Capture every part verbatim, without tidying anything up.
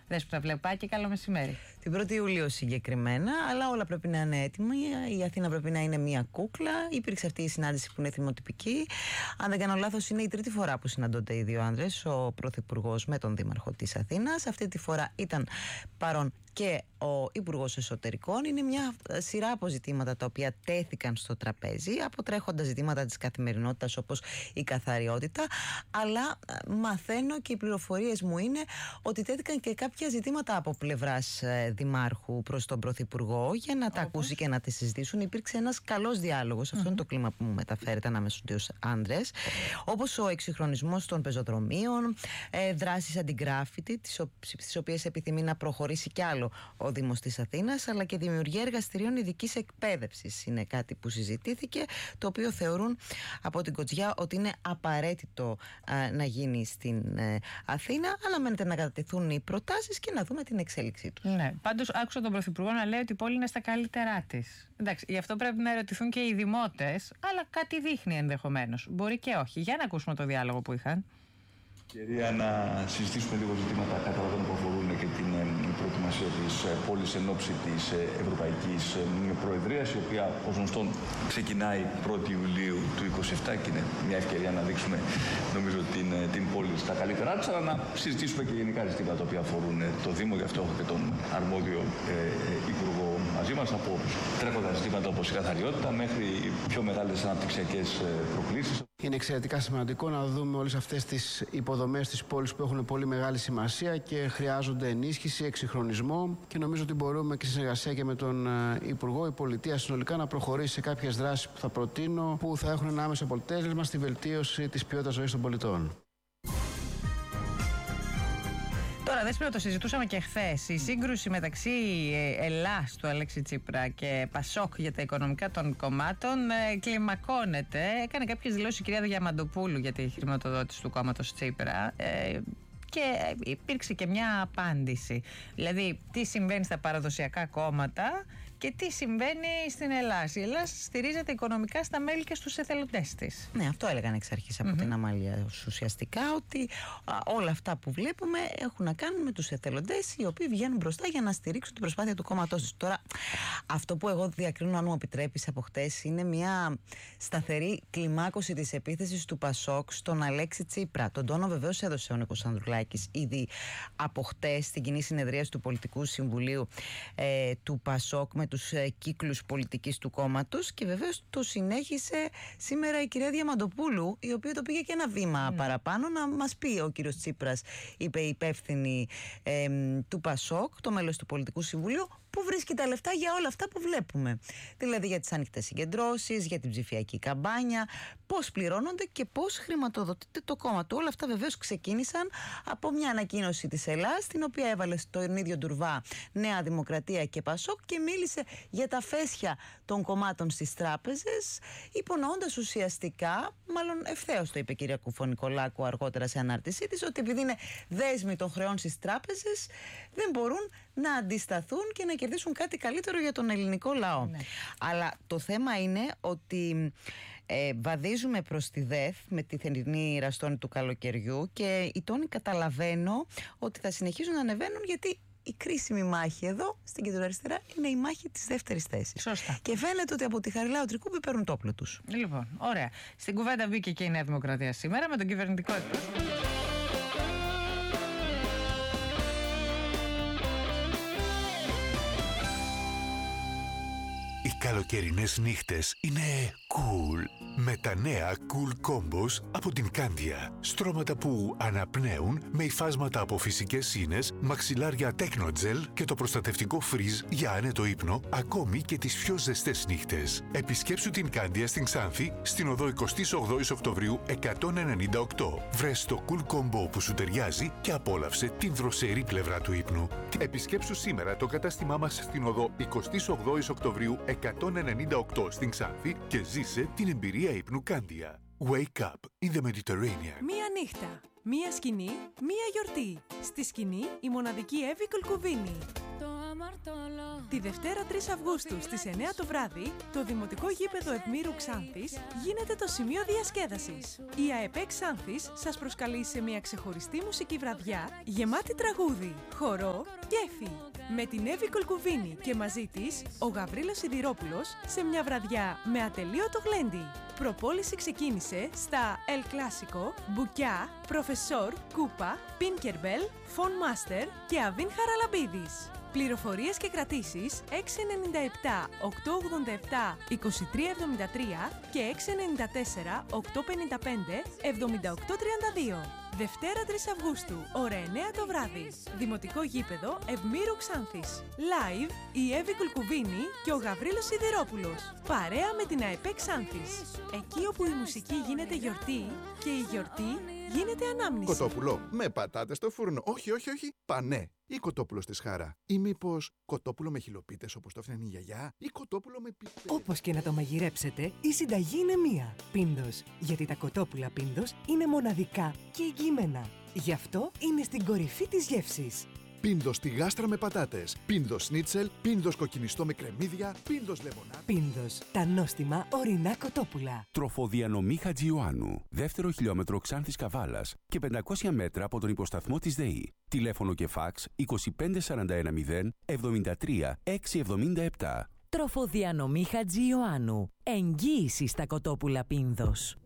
Δέσποινα Βλεπάκη, καλό μεσημέρι. Την πρώτη Ιουλίου συγκεκριμένα, αλλά όλα πρέπει να είναι έτοιμα. Η Αθήνα πρέπει να είναι μία κούκλα. Υπήρξε αυτή η συνάντηση που είναι θυμοτυπική. Αν δεν κάνω λάθος, είναι η τρίτη φορά που συναντώνται οι δύο άνδρες, ο Πρωθυπουργός με τον Δήμαρχο της Αθήνας. Αυτή τη φορά ήταν παρόν και ο Υπουργός Εσωτερικών. Είναι μια σειρά από ζητήματα τα οποία τέθηκαν στο τραπέζι, αποτρέχοντα ζητήματα της καθημερινότητας όπως η καθαριότητα, αλλά μαθαίνω και οι πληροφορίες μου είναι ότι τέθηκαν και κάποια ζητήματα από πλευράς Δημάρχου προς τον Πρωθυπουργό για να τα όπως? ακούσει και να τη συζητήσουν. Υπήρξε ένας καλός διάλογος, αυτό mm-hmm. είναι το κλίμα που μου μεταφέρεται ανάμεσα στους δύο άντρες, όπως ο εξυγχρονισμός των πεζοδρομίων, ε, δράσεις αντιγκράφιτι, τις οποίες επιθυμεί να προχωρήσει κι άλλο ο Δήμος της Αθήνας, αλλά και δημιουργία εργαστηρίων ειδικής εκπαίδευσης είναι κάτι που συζητήθηκε, το οποίο θεωρούν από την Κοτζιά ότι είναι απαραίτητο α, να γίνει στην ε, Αθήνα. Αναμένεται να κατατεθούν οι προτάσεις και να δούμε την εξέλιξή τους. Ναι, πάντως άκουσα τον Πρωθυπουργό να λέει ότι η πόλη είναι στα καλύτερά της. Εντάξει, γι' αυτό πρέπει να ερωτηθούν και οι δημότες, αλλά κάτι δείχνει ενδεχομένως. Μπορεί και όχι. Για να ακούσουμε το διάλογο που είχαν. Ευκαιρία να συζητήσουμε λίγο ζητήματα καταλαβαίνω που αφορούν και την προετοιμασία της πόλης εν ώψη της Ευρωπαϊκής Προεδρίας, η οποία ως γνωστόν ξεκινάει πρώτη Ιουλίου του είκοσι επτά και είναι μια ευκαιρία να δείξουμε νομίζω την, την πόλη στα καλύτερά της, αλλά να συζητήσουμε και γενικά ζητήματα τα οποία αφορούν το Δήμο. Γι' αυτό έχω και τον αρμόδιο ε, Υπουργό μαζί μας, από τρέχοντα ζητήματα όπως η καθαριότητα μέχρι πιο μεγάλες αναπτυξιακές προκλήσεις. Είναι εξαιρετικά σημαντικό να δούμε όλες αυτές τις υποδομές της πόλης που έχουν πολύ μεγάλη σημασία και χρειάζονται ενίσχυση, εξυγχρονισμό, και νομίζω ότι μπορούμε και σε συνεργασία και με τον Υπουργό, η Πολιτεία συνολικά να προχωρήσει σε κάποιες δράσεις που θα προτείνω, που θα έχουν ένα άμεσο αποτέλεσμα στη βελτίωση της ποιότητας ζωής των πολιτών. Τώρα, Δέσποινα, το συζητούσαμε και χθες. Η σύγκρουση μεταξύ Ελλάς του Αλέξη Τσίπρα και Πασόκ για τα οικονομικά των κομμάτων ε, κλιμακώνεται. Έκανε κάποιες δηλώσεις η κυρία Διαμαντοπούλου για τη χρηματοδότηση του κόμματος Τσίπρα. Ε, και υπήρξε και μια απάντηση. Δηλαδή, τι συμβαίνει στα παραδοσιακά κόμματα και τι συμβαίνει στην Ελλάδα. Η Ελλάδα στηρίζεται οικονομικά στα μέλη και στους εθελοντές της. Ναι, αυτό έλεγαν εξ αρχής από mm-hmm. την Αμάλια ουσιαστικά, ότι α, όλα αυτά που βλέπουμε έχουν να κάνουν με τους εθελοντές, οι οποίοι βγαίνουν μπροστά για να στηρίξουν την προσπάθεια του κόμματός τους. Τώρα, αυτό που εγώ διακρίνω, αν μου επιτρέπεις, από χτες, είναι μια σταθερή κλιμάκωση της επίθεσης του Πασόκ στον Αλέξη Τσίπρα. Τον τόνο βεβαίως έδωσε ο Νίκος Ανδρουλάκης ήδη από χτες στην κοινή συνεδρίαση του Πολιτικού Συμβουλίου ε, του Πασόκ με τους ε, κύκλους πολιτικής του κόμματος, και βεβαίως το συνέχισε σήμερα η κυρία Διαμαντοπούλου, η οποία το πήγε και ένα βήμα mm. παραπάνω, να μας πει ο κύριος Τσίπρας, είπε η υπεύθυνη ε, του Πασόκ, το μέλος του Πολιτικού Συμβουλίου, που βρίσκει τα λεφτά για όλα αυτά που βλέπουμε. Δηλαδή για τις ανοιχτές συγκεντρώσεις, για την ψηφιακή καμπάνια, πώς πληρώνονται και πώς χρηματοδοτείται το κόμμα του. Όλα αυτά βεβαίως ξεκίνησαν από μια ανακοίνωση της Ελλάς, την οποία έβαλε στον ίδιο ντουρβά Νέα Δημοκρατία και Πασόκ, και μίλησε για τα φέσια των κομμάτων στις τράπεζες, υπονοώντας ουσιαστικά, μάλλον ευθέως το είπε η κυρία Κουφωνικολάκου αργότερα σε ανάρτησή της, ότι επειδή είναι δέσμοι των χρεών στις τράπεζες, δεν μπορούν να αντισταθούν και να κερδίσουν κάτι καλύτερο για τον ελληνικό λαό. Ναι. Αλλά το θέμα είναι ότι ε, βαδίζουμε προς τη ΔΕΘ με τη θερινή ραστόνη του καλοκαιριού, και οι τόνοι καταλαβαίνω ότι θα συνεχίζουν να ανεβαίνουν, γιατί η κρίσιμη μάχη εδώ στην κεντροαριστερά είναι η μάχη της δεύτερης θέσης. Σωστά. Και φαίνεται ότι από τη Χαριλάου Τρικούπη παίρνουν το όπλο τους. Λοιπόν, ωραία. Στην κουβέντα μπήκε και η Νέα Δημοκρατία σήμερα με τον κυβερνητικό εκπρόσωπο. Οι καλοκαιρινές νύχτες είναι cool. Με τα νέα Cool Combos από την Candia. Στρώματα που αναπνέουν με υφάσματα από φυσικές ίνες, μαξιλάρια Technogel και το προστατευτικό Freeze για άνετο ύπνο, ακόμη και τις πιο ζεστές νύχτες. Επισκέψου την Candia στην Ξάνθη, στην οδό εικοστή όγδοη Οκτωβρίου εκατόν ενενήντα οκτώ. Βρες το Cool Combo που σου ταιριάζει και απόλαυσε την δροσερή πλευρά του ύπνου. Επισκέψου σήμερα το κατάστημά μας στην οδό εικοστή όγδοη Οκτωβρίου εκατόν ενενήντα οκτώ στην Ξάνθη και ζήσε την εμπειρία ύπνου Candia. Wake up in the Mediterranean. Μία νύχτα, μία σκηνή, μία γιορτή. Στη σκηνή η μοναδική Εύη Κολκοβίνη. Τη Δευτέρα τρεις Αυγούστου στις εννιά το βράδυ, το Δημοτικό Γήπεδο Ευμήρου Ξάνθης γίνεται το σημείο διασκέδασης. Η ΑΕΠΕ Ξάνθης σας προσκαλεί σε μια ξεχωριστή μουσική βραδιά γεμάτη τραγούδι, χορό, κέφι. Με την Εύη Κολκουβίνη και μαζί της ο Γαβρίλος Σιδηρόπουλος σε μια βραδιά με ατελείωτο γλέντι. Προπόληση ξεκίνησε στα El Clásico, Μπουκιά, Προφεσόρ, Κούπα, Πίνκερμπελ, Φον Μάστερ και Αβίν Χαραλαμπίδης. Πληροφορίες και κρατήσεις έξι εννιά επτά οκτώ ογδόντα επτά είκοσι τρία εβδομήντα τρία και έξι εννιά τέσσερα οκτώ πενήντα πέντε εβδομήντα οκτώ τριάντα δύο. Δευτέρα τρεις Αυγούστου, ώρα εννιά το βράδυ. Δημοτικό Γήπεδο Ευμήρου Ξάνθης. Live η Εύη Κουλκουβίνη και ο Γαβρίλος Σιδηρόπουλος. Παρέα με την ΑΕΠΕ Ξάνθης. Εκεί όπου η μουσική γίνεται γιορτή και η γιορτή γίνεται ανάμνηση. Κοτόπουλο με πατάτες στο φούρνο. Όχι, όχι, όχι. Πανέ. Ή κοτόπουλο στη σχάρα. Ή μήπως κοτόπουλο με χιλοπίτες όπως το έφτιανε η γιαγιά. Ή κοτόπουλο με πίτες. Όπως και να το μαγειρέψετε, η συνταγή είναι μία. Πίντος. Γιατί τα κοτόπουλα Πίντος είναι μοναδικά και εγγυημένα. Γι' αυτό είναι στην κορυφή της γεύσης. Πίντος στη γάστρα με πατάτες. Πίντος σνίτσελ. Πίντος κοκκινιστό με κρεμμύδια. Πίντος λεμονά. Πίντος. Τα νόστιμα ορεινά κοτόπουλα. Τροφοδιανομή Χατζιωάννου. Δεύτερο χιλιόμετρο Ξάνθης Καβάλας και πεντακόσια μέτρα από τον υποσταθμό της ΔΕΗ. Τηλέφωνο και φάξ είκοσι πέντε σαράντα ένα μηδέν εβδομήντα τρία έξι εβδομήντα επτά. Τροφοδιανομή Χατζιωάννου. Εγγύηση στα κοτόπουλα Πίνδος.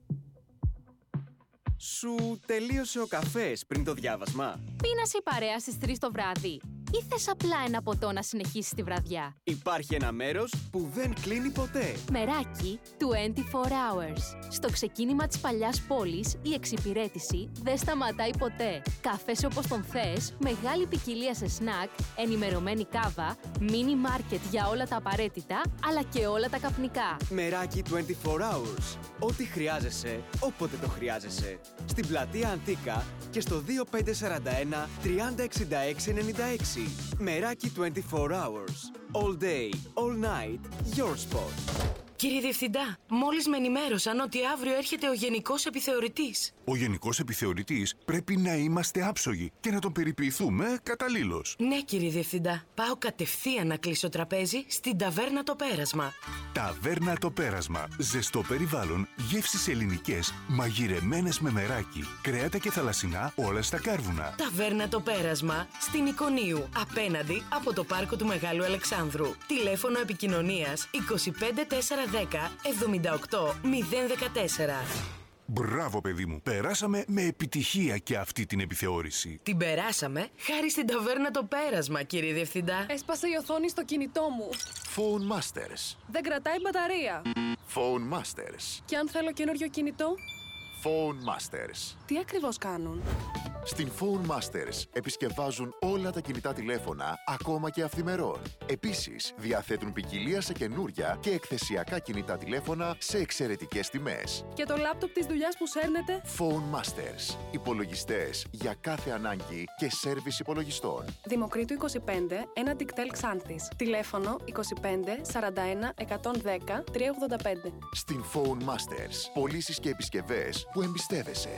Σου τελείωσε ο καφές πριν το διάβασμα? Πίνας η παρέα στις τρεις το βράδυ ή θες απλά ένα ποτό να συνεχίσεις τη βραδιά? Υπάρχει ένα μέρος που δεν κλείνει ποτέ. Μεράκι είκοσι τέσσερις hours. Στο ξεκίνημα της παλιάς πόλης, η εξυπηρέτηση δεν σταματάει ποτέ. Καφές όπως τον θες, μεγάλη ποικιλία σε σνακ, ενημερωμένη κάβα, μίνι μάρκετ για όλα τα απαραίτητα, αλλά και όλα τα καπνικά. Μεράκι είκοσι τέσσερις hours. Ό,τι χρειάζεσαι, όποτε το χρειάζεσαι. Στην πλατεία Αντίκα και στο δύο πέντε τέσσερα ένα τριάντα εξήντα έξι ενενήντα έξι. Μεράκι είκοσι τέσσερις hours. All day, all night, your spot. Κύριε Διευθυντά, μόλις με ενημέρωσαν ότι αύριο έρχεται ο Γενικός Επιθεωρητής. Ο Γενικός Επιθεωρητής πρέπει να είμαστε άψογοι και να τον περιποιηθούμε καταλήλως. Ναι, κύριε Διευθυντά. Πάω κατευθείαν να κλείσω τραπέζι στην Ταβέρνα το Πέρασμα. Ταβέρνα το Πέρασμα. Ζεστό περιβάλλον, γεύσεις ελληνικές, μαγειρεμένες με μεράκι, κρέατα και θαλασσινά όλα στα κάρβουνα. Ταβέρνα το Πέρασμα στην Εικονίου, απέναντι από το πάρκο του Μεγάλου Αλεξάνδρου. Τηλέφωνο επικοινωνίας είκοσι πέντε τέσσερα δέκα εβδομήντα οκτώ μηδέν δεκατέσσερα. Μπράβο, παιδί μου. Περάσαμε με επιτυχία και αυτή την επιθεώρηση. Την περάσαμε χάρη στην Ταβέρνα το Πέρασμα, κύριε Διευθυντά. Έσπασε η οθόνη στο κινητό μου. Phone Masters. Δεν κρατάει μπαταρία. Phone Masters. Και αν θέλω καινούριο κινητό? Phone Masters. Τι ακριβώς κάνουν? Στην Phone Masters επισκευάζουν όλα τα κινητά τηλέφωνα, ακόμα και αυθημερών. Επίσης, διαθέτουν ποικιλία σε καινούρια και εκθεσιακά κινητά τηλέφωνα σε εξαιρετικές τιμές. Και το λάπτοπ της δουλειάς που σέρνετε? Phone Masters. Υπολογιστές για κάθε ανάγκη και σέρβις υπολογιστών. Δημοκρίτου είκοσι πέντε, ένα Dicktel Xanthis. Τηλέφωνο είκοσι πέντε σαράντα ένα εκατόν δέκα τριακόσια ογδόντα πέντε. Στην Phone Masters. Πωλήσεις και επισκευές που εμπιστεύεσαι.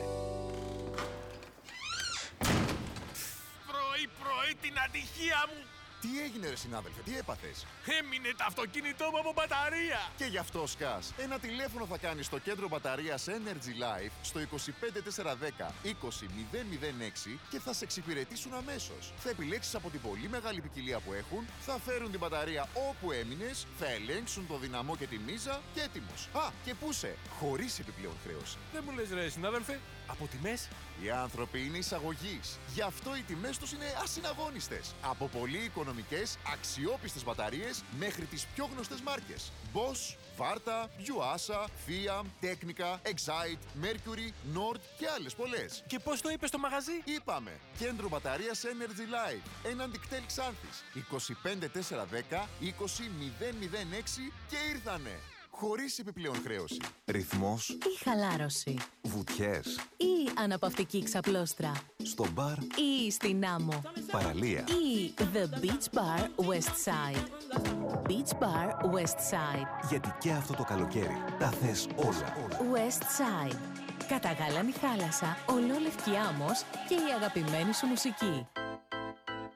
Πρωί-πρωί την ατυχία μου! Τι έγινε, ρε συνάδελφε, τι έπαθες? Έμεινε το αυτοκίνητό μου από μπαταρία! Και γι' αυτό σκάς. Ένα τηλέφωνο θα κάνεις στο κέντρο μπαταρίας Energy Life στο είκοσι πέντε τέσσερα δέκα είκοσι μηδέν μηδέν έξι και θα σε εξυπηρετήσουν αμέσως. Θα επιλέξεις από την πολύ μεγάλη ποικιλία που έχουν, θα φέρουν την μπαταρία όπου έμεινες, θα ελέγξουν το δυναμό και τη μίζα και έτοιμος. Α, και πού σε, χωρίς επιπλέον χρέωση. Δεν μου λες, ρε συνάδελφε, από τιμές? Οι άνθρωποι είναι εισαγωγής. Γι' αυτό οι τιμές τους είναι ασυναγώνιστες. Από πολύ οικονομικές, αξιόπιστες μπαταρίες μέχρι τις πιο γνωστές μάρκες. Bosch, Varta, Yuasa, Fiat, Technica, Excite, Mercury, Nord και άλλες πολλές. Και πώς το είπες στο μαγαζί? Είπαμε, κέντρο μπαταρίας Energy Life, έναν Dicktel Xanthis, είκοσι πέντε τέσσερα δέκα είκοσι μηδέν μηδέν έξι και ήρθανε. Χωρίς επιπλέον χρέωση. Ρυθμός ή χαλάρωση. Βουτιές Ή αναπαυτική ξαπλώστρα. στο μπαρ Ή στην άμμο. παραλία. Ή The Beach Bar West Side. Beach Bar West Side. Γιατί και αυτό το καλοκαίρι τα θες όλα. West Side. Καταγάλανη θάλασσα, ολόλευκη άμμος και η αγαπημένη σου μουσική.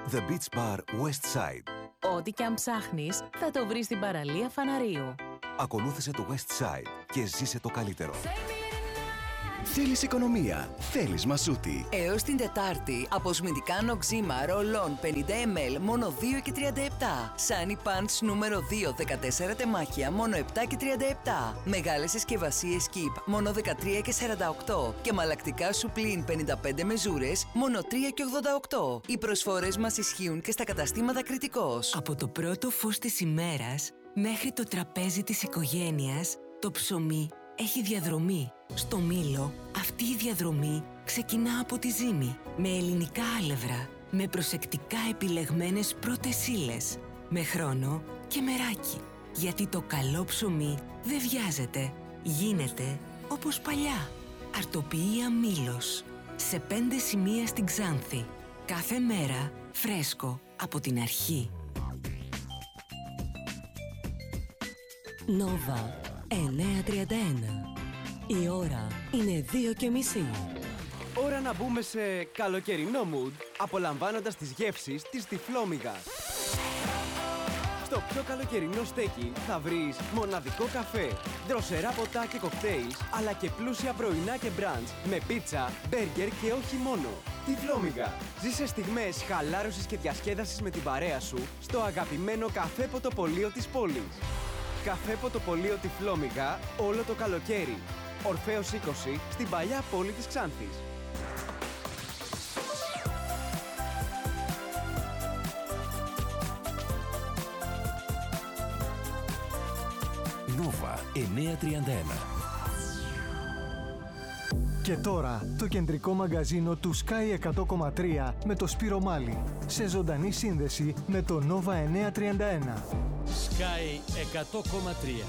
The Beach Bar West Side. Ό,τι και αν ψάχνεις, θα το βρεις στην παραλία Φαναρίου. Ακολούθησε το West Side και ζήσε το καλύτερο. Θέλεις οικονομία, θέλεις μασούτη. Έως την Τετάρτη, αποσμητικά νοξίμα ρολόν πενήντα μιλιλίτρων μόνο δύο και τριάντα επτά. Sunny Punch νούμερο δύο δεκατέσσερα τεμάχια μόνο επτά και τριάντα επτά. Μεγάλες συσκευασίες Keep μόνο δεκατρία και σαράντα οκτώ. Και μαλακτικά Supreme πενήντα πέντε μεζούρες μόνο τρία και ογδόντα οκτώ. Οι προσφορές μας ισχύουν και στα καταστήματα Κρητικός. Από το πρώτο φως της ημέρας μέχρι το τραπέζι της οικογένειας, το ψωμί έχει διαδρομή. Στο Μήλο, αυτή η διαδρομή ξεκινά από τη ζύμη, με ελληνικά άλευρα, με προσεκτικά επιλεγμένες πρώτες ύλες, με χρόνο και μεράκι. Γιατί το καλό ψωμί δεν βιάζεται, γίνεται όπως παλιά. Αρτοποιία Μήλος, σε πέντε σημεία στην Ξάνθη. Κάθε μέρα φρέσκο από την αρχή. Νόβα εννιακόσια τριάντα ένα. Η ώρα είναι δύο και μισή. Ώρα να μπούμε σε καλοκαιρινό mood, απολαμβάνοντας τις γεύσεις της Τυφλόμυγας. Στο πιο καλοκαιρινό στέκι θα βρεις μοναδικό καφέ, δροσερά ποτά και κοκτέιλ, αλλά και πλούσια πρωινά και μπραντς με πίτσα, μπέργκερ και όχι μόνο. Τυφλόμυγα. Ζήσε στιγμές χαλάρωσης και διασκέδασης με την παρέα σου στο αγαπημένο καφέ ποτοπολείο της πόλης. Καφέ ποτοπολείο Τυφλόμυγα όλο το καλοκαίρι. Ορφέως είκοσι στην παλιά πόλη της Ξάνθης. Νόβα εννιακόσια τριάντα ένα. Και τώρα το κεντρικό μαγκαζίνο του Sky εκατό κόμμα τρία με το Σπύρο Μάλι, σε ζωντανή σύνδεση με το Nova εννιακόσια τριάντα ένα. Sky εκατό κόμμα τρία.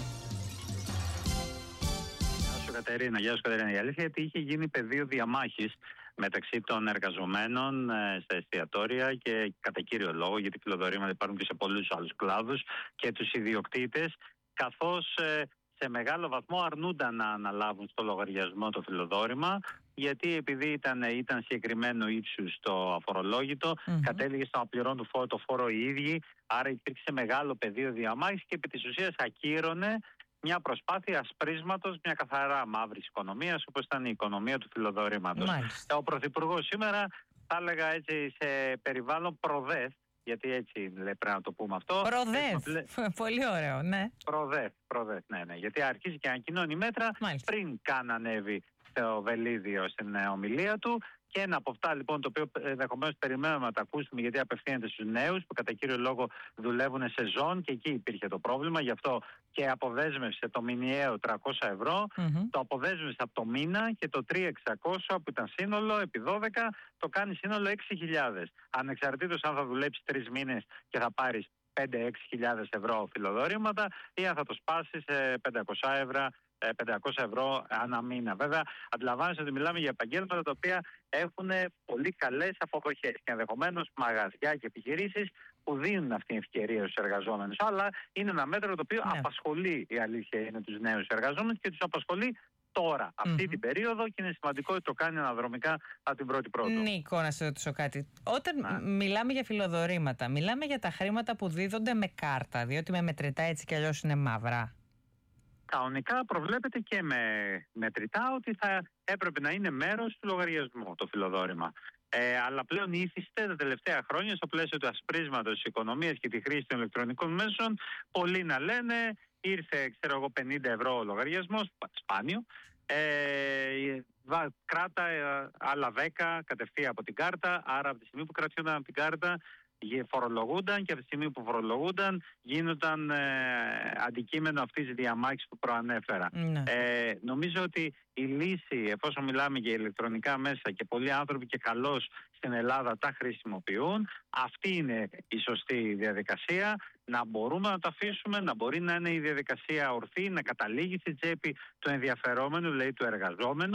Γεια σου Κατερίνα, γεια σου Κατερίνα. Η αλήθεια είναι ότι είχε γίνει πεδίο διαμάχης μεταξύ των εργαζομένων ε, στα εστιατόρια και κατά κύριο λόγο, γιατί φιλοδορήματα υπάρχουν και σε πολλούς άλλους κλάδους, και τους ιδιοκτήτες, καθώς ε, σε μεγάλο βαθμό αρνούνταν να αναλάβουν στο λογαριασμό το φιλοδόρημα, γιατί επειδή ήταν, ήταν συγκεκριμένο ύψους το αφορολόγητο, mm-hmm. κατέληγε στο να πληρώνουν το φόρο, το φόρο οι ίδιοι, άρα υπήρξε μεγάλο πεδίο διαμάχης και επί της ουσίας ακύρωνε μια προσπάθεια ασπρίσματος μια καθαρά μαύρης οικονομίας, όπως ήταν η οικονομία του φιλοδορήματος. Mm-hmm. Ο Πρωθυπουργός σήμερα, θα έλεγα έτσι, σε περιβάλλον προδεύ, γιατί έτσι πρέπει να το πούμε αυτό. Προδεύ. Πολύ ωραίο, ναι. Προδεύ, προδεύ, ναι, ναι. Γιατί αρχίζει και ανακοινώνει μέτρα Μάλιστα. πριν καν ανέβει στο Βελίδιο στην ομιλία του. Και ένα από αυτά λοιπόν, το οποίο ενδεχομένως περιμένουμε να τα ακούσουμε, γιατί απευθύνεται στους νέους που κατά κύριο λόγο δουλεύουν σε ζών, και εκεί υπήρχε το πρόβλημα. Γι' αυτό και αποδέσμευσε το μηνιαίο τριακόσια ευρώ, mm-hmm. το αποδέσμευσε από το μήνα, και το τρία χιλιάδες εξακόσια που ήταν σύνολο επί δώδεκα το κάνει σύνολο έξι χιλιάδες. Ανεξαρτήτως αν θα δουλέψει τρεις μήνες και θα πάρεις πέντε με έξι χιλιάδες ευρώ φιλοδορήματα, ή αν θα το σπάσεις σε πεντακόσια ευρώ. πεντακόσια ευρώ ανά μήνα. Βέβαια, αντιλαμβάνεσαι ότι μιλάμε για επαγγέλματα τα οποία έχουν πολύ καλές αποδοχές και ενδεχομένως μαγαζιά και επιχειρήσεις που δίνουν αυτή την ευκαιρία στους εργαζόμενους. Αλλά είναι ένα μέτρο το οποίο ναι. απασχολεί, η αλήθεια είναι, τους νέους εργαζόμενους και τους απασχολεί τώρα, αυτή mm-hmm. την περίοδο, και είναι σημαντικό ότι το κάνει αναδρομικά από την πρώτη πρώτη. Νίκο, να σε ρωτήσω κάτι. Όταν να. μιλάμε για φιλοδορήματα, μιλάμε για τα χρήματα που δίδονται με κάρτα, διότι με μετρητά έτσι κι αλλιώς είναι μαύρα. Κανονικά προβλέπεται και με μετρητά ότι θα έπρεπε να είναι μέρος του λογαριασμού το φιλοδόρημα. Ε, αλλά πλέον ήθιστε τα τελευταία χρόνια, στο πλαίσιο του ασπρίσματος της οικονομίας και τη χρήση των ηλεκτρονικών μέσων, πολλοί να λένε ήρθε ξέρω εγώ πενήντα ευρώ ο λογαριασμός, σπάνιο, ε, κράτα ε, άλλα δέκα κατευθείαν από την κάρτα, άρα από τη στιγμή που κρατιόταν από την κάρτα φορολογούνταν, και από τη στιγμή που φορολογούνταν γίνονταν ε, αντικείμενο αυτής της διαμάχης που προανέφερα. Ναι. Ε, νομίζω ότι η λύση, εφόσον μιλάμε για ηλεκτρονικά μέσα και πολλοί άνθρωποι και καλώς στην Ελλάδα τα χρησιμοποιούν, αυτή είναι η σωστή διαδικασία. Να μπορούμε να το αφήσουμε, να μπορεί να είναι η διαδικασία ορθή, να καταλήγει στη τσέπη του ενδιαφερόμενου, δηλαδή του εργαζόμενου,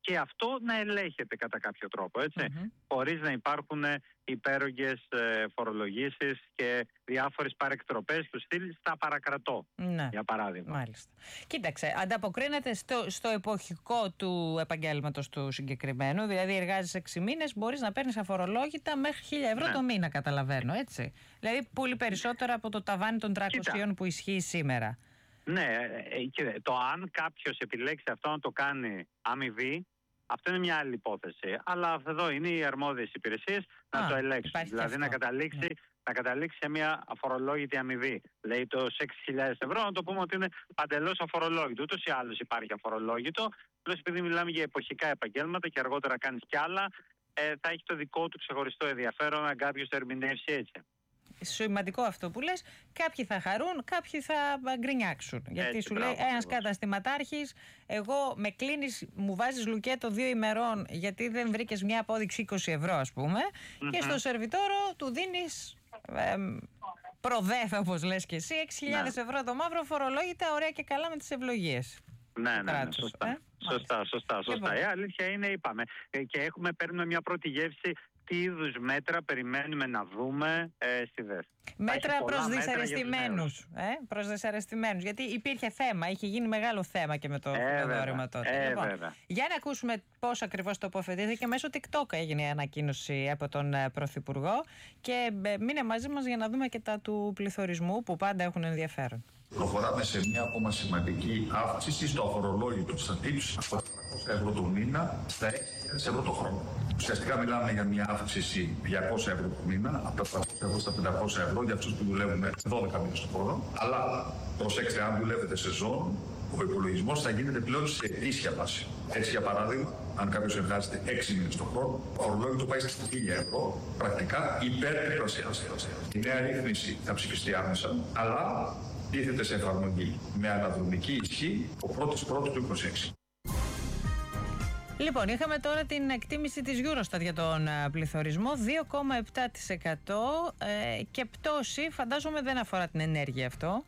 και αυτό να ελέγχεται κατά κάποιο τρόπο, έτσι, mm-hmm. χωρίς να υπάρχουν υπέρογγες ε, φορολογήσεις και διάφορες παρεκτροπές του στυλ στα παρακρατώ, ναι. για παράδειγμα. Μάλιστα. Κοίταξε, ανταποκρίνεται στο, στο εποχικό του επαγγέλματος του συγκεκριμένου, δηλαδή εργάζεσαι έξι μήνες, μπορείς να παίρνεις αφορολόγητα μέχρι χίλια ευρώ ναι. το μήνα, καταλαβαίνω, έτσι. Δηλαδή πολύ περισσότερα από το ταβάνι των τριακοσίων που ισχύει σήμερα. Ναι, και το αν κάποιος επιλέξει αυτό να το κάνει αμοιβή, αυτό είναι μια άλλη υπόθεση. Αλλά εδώ είναι οι αρμόδιες υπηρεσίες να το ελέγξουν. Δηλαδή να καταλήξει, ναι. να καταλήξει σε μια αφορολόγητη αμοιβή. Λέει το έξι χιλιάδες ευρώ, να το πούμε ότι είναι παντελώς αφορολόγητο. Ούτως ή άλλως υπάρχει αφορολόγητο. Απλώς επειδή μιλάμε για εποχικά επαγγέλματα και αργότερα κάνεις κι άλλα, ε, θα έχει το δικό του ξεχωριστό ενδιαφέρον αν κάποιος το ερμηνεύσει έτσι. Σημαντικό αυτό που λες. Κάποιοι θα χαρούν, κάποιοι θα γκρινιάξουν. Γιατί έτσι, σου μπράβο, λέει ένας καταστηματάρχης, εγώ με κλείνεις, μου βάζεις λουκέτο δύο ημερών γιατί δεν βρήκες μια απόδειξη είκοσι ευρώ, ας πούμε, mm-hmm. και στο σερβιτόρο του δίνεις ε, προδέφα, όπως λες και εσύ, έξι χιλιάδες ναι. ευρώ το μαύρο, φορολόγητα, ωραία και καλά με τις ευλογίες. Ναι, ναι, ναι, σωστά. Ε? Σωστά, σωστά, σωστά. Η αλήθεια είναι, είπαμε, και έχουμε, παίρνουμε μια πρώτη γεύση τι είδους μέτρα περιμένουμε να δούμε ε, στη ΔΕΘ. Μέτρα προς δυσαρεστημένους. Ε, προς δυσαρεστημένους. Γιατί υπήρχε θέμα, είχε γίνει μεγάλο θέμα και με το ε, δόρημα τότε. Ε, λοιπόν, βέβαια. Για να ακούσουμε πώς ακριβώς τοποθετήθηκε και μέσω TikTok έγινε η ανακοίνωση από τον Πρωθυπουργό. Και μείνε μαζί μας για να δούμε και τα του πληθωρισμού που πάντα έχουν ενδιαφέρον. Προχωράμε σε μια ακόμα σημαντική αύξηση στο αφορολόγητο στα tips από τα τριακόσια ευρώ το μήνα στα έξι χιλιάδες ευρώ το χρόνο. Ουσιαστικά μιλάμε για μια αύξηση διακόσια ευρώ το μήνα, από τα τριακόσια ευρώ στα πεντακόσια ευρώ για αυτούς που δουλεύουν δώδεκα μήνες το χρόνο. Αλλά προσέξτε, αν δουλεύετε σεζόν, ο υπολογισμός θα γίνεται πλέον σε ετήσια βάση. Έτσι, για παράδειγμα, αν κάποιος εργάζεται έξι μήνες το χρόνο, το αφορολόγητο πάει στα χίλια ευρώ, πρακτικά υπερπλασιάζεται. Η νέα ρύθμιση θα ψηφιστεί άμεσα, αλλά τίθεται σε εφαρμογή με αναδρομική ισχύ ο πρώτος πρώτου του είκοσι έξι. Λοιπόν, είχαμε τώρα την εκτίμηση της Eurostat για τον πληθωρισμό, δύο κόμμα επτά τοις εκατό ε, και πτώση, φαντάζομαι δεν αφορά την ενέργεια αυτό.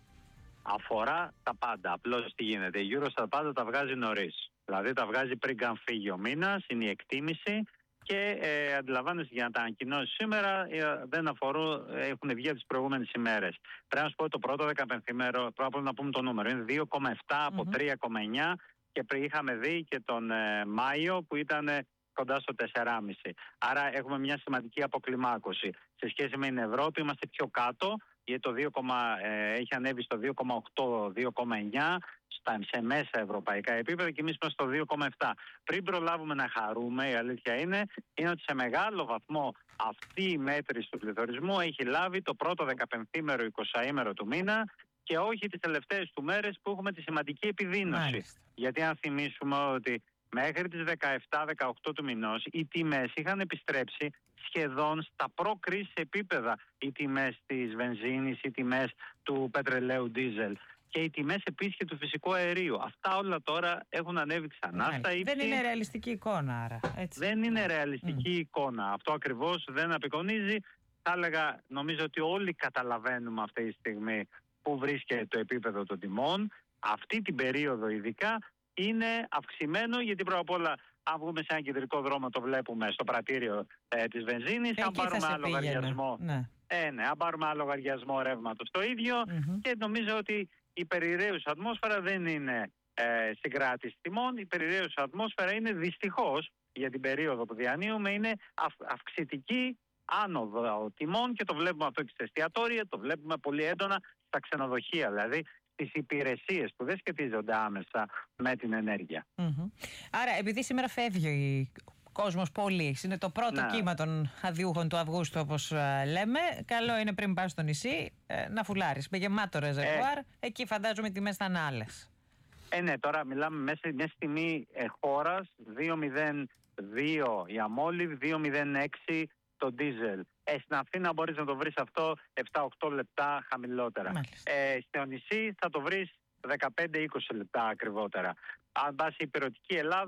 Αφορά τα πάντα, απλώς τι γίνεται, η Eurostat πάντα τα βγάζει νωρίς, δηλαδή τα βγάζει πριν καν φύγει ο μήνας, είναι η εκτίμηση. Και ε, αντιλαμβάνεσαι για να τα ανακοινώσει σήμερα ε, δεν αφορούν, έχουν βγει από τις προηγούμενες ημέρες. Πρέπει να σου πω το πρώτο δεκαπενθήμερο, πρώτα να πούμε το νούμερο, είναι δύο κόμμα επτά από mm-hmm. τρία κόμμα εννιά και πριν είχαμε δει και τον ε, Μάιο που ήταν ε, κοντά στο τέσσερα κόμμα πέντε. Άρα έχουμε μια σημαντική αποκλιμάκωση. Σε σχέση με την Ευρώπη είμαστε πιο κάτω, γιατί το δύο, ε, έχει ανέβει στο δύο κόμμα οκτώ δύο κόμμα εννιά. Σε μέσα ευρωπαϊκά επίπεδα και εμείς είμαστε στο δύο κόμμα επτά. Πριν προλάβουμε να χαρούμε, η αλήθεια είναι, είναι ότι σε μεγάλο βαθμό αυτή η μέτρηση του πληθωρισμού έχει λάβει το πρώτο δεκαπενθήμερο, εικοσαήμερο του μήνα και όχι τις τελευταίες του μέρες που έχουμε τη σημαντική επιδείνωση. Μάλιστα. Γιατί αν θυμίσουμε ότι μέχρι τις δεκαεπτά δεκαοκτώ του μηνός οι τιμές είχαν επιστρέψει σχεδόν στα προ-κρίση επίπεδα. Οι τιμές της βενζίνης, οι τιμές του πετρελαίου ντίζελ. Και οι τιμές επίσης και του φυσικού αερίου. Αυτά όλα τώρα έχουν ανέβει ξανά στα ύψη. Δεν είναι ρεαλιστική εικόνα, άρα. Έτσι. Δεν είναι ρεαλιστική mm. εικόνα. Αυτό ακριβώς δεν απεικονίζει. Θα έλεγα, νομίζω ότι όλοι καταλαβαίνουμε αυτή τη στιγμή που βρίσκεται το επίπεδο των τιμών. Αυτή την περίοδο ειδικά είναι αυξημένο, γιατί πρώτα απ' όλα, αν βγούμε σε ένα κεντρικό δρόμο, το βλέπουμε στο πρατήριο ε, της βενζίνης. Αν πάρουμε άλλο λογαριασμό. Ναι. Ε, ναι, αν πάρουμε άλλο λογαριασμό ρεύματος το ίδιο. Mm-hmm. Και νομίζω ότι η περιραίουσα ατμόσφαιρα δεν είναι ε, συγκράτηση τιμών. Η περιραίουσα ατμόσφαιρα είναι δυστυχώς για την περίοδο που διανύουμε είναι αυ, αυξητική άνοδο τιμών και το βλέπουμε αυτό και στα εστιατόρια, το βλέπουμε πολύ έντονα στα ξενοδοχεία, δηλαδή στις υπηρεσίες που δεν σχετίζονται άμεσα με την ενέργεια. Mm-hmm. Άρα επειδή σήμερα φεύγει ο κόσμος πολύ, είναι το πρώτο ναι. κύμα των αδιούχων του Αυγούστου όπως λέμε, καλό είναι πριν πας στο νησί να φουλάρεις με γεμάτο ρεζερβουάρ, ε. εκεί φαντάζομαι οι τιμές θα είναι άλλες. Ε, ναι, τώρα μιλάμε μέσα μια τιμή ε, χώρας, δύο μηδέν δύο η αμόλυβ, δύο μηδέν έξι το ντίζελ. Ε, στην Αθήνα μπορείς να το βρεις αυτό επτά οκτώ λεπτά χαμηλότερα. Ε, στο νησί θα το βρεις δεκαπέντε είκοσι λεπτά ακριβότερα. Αν πας η υπηρετική Ελλάδα,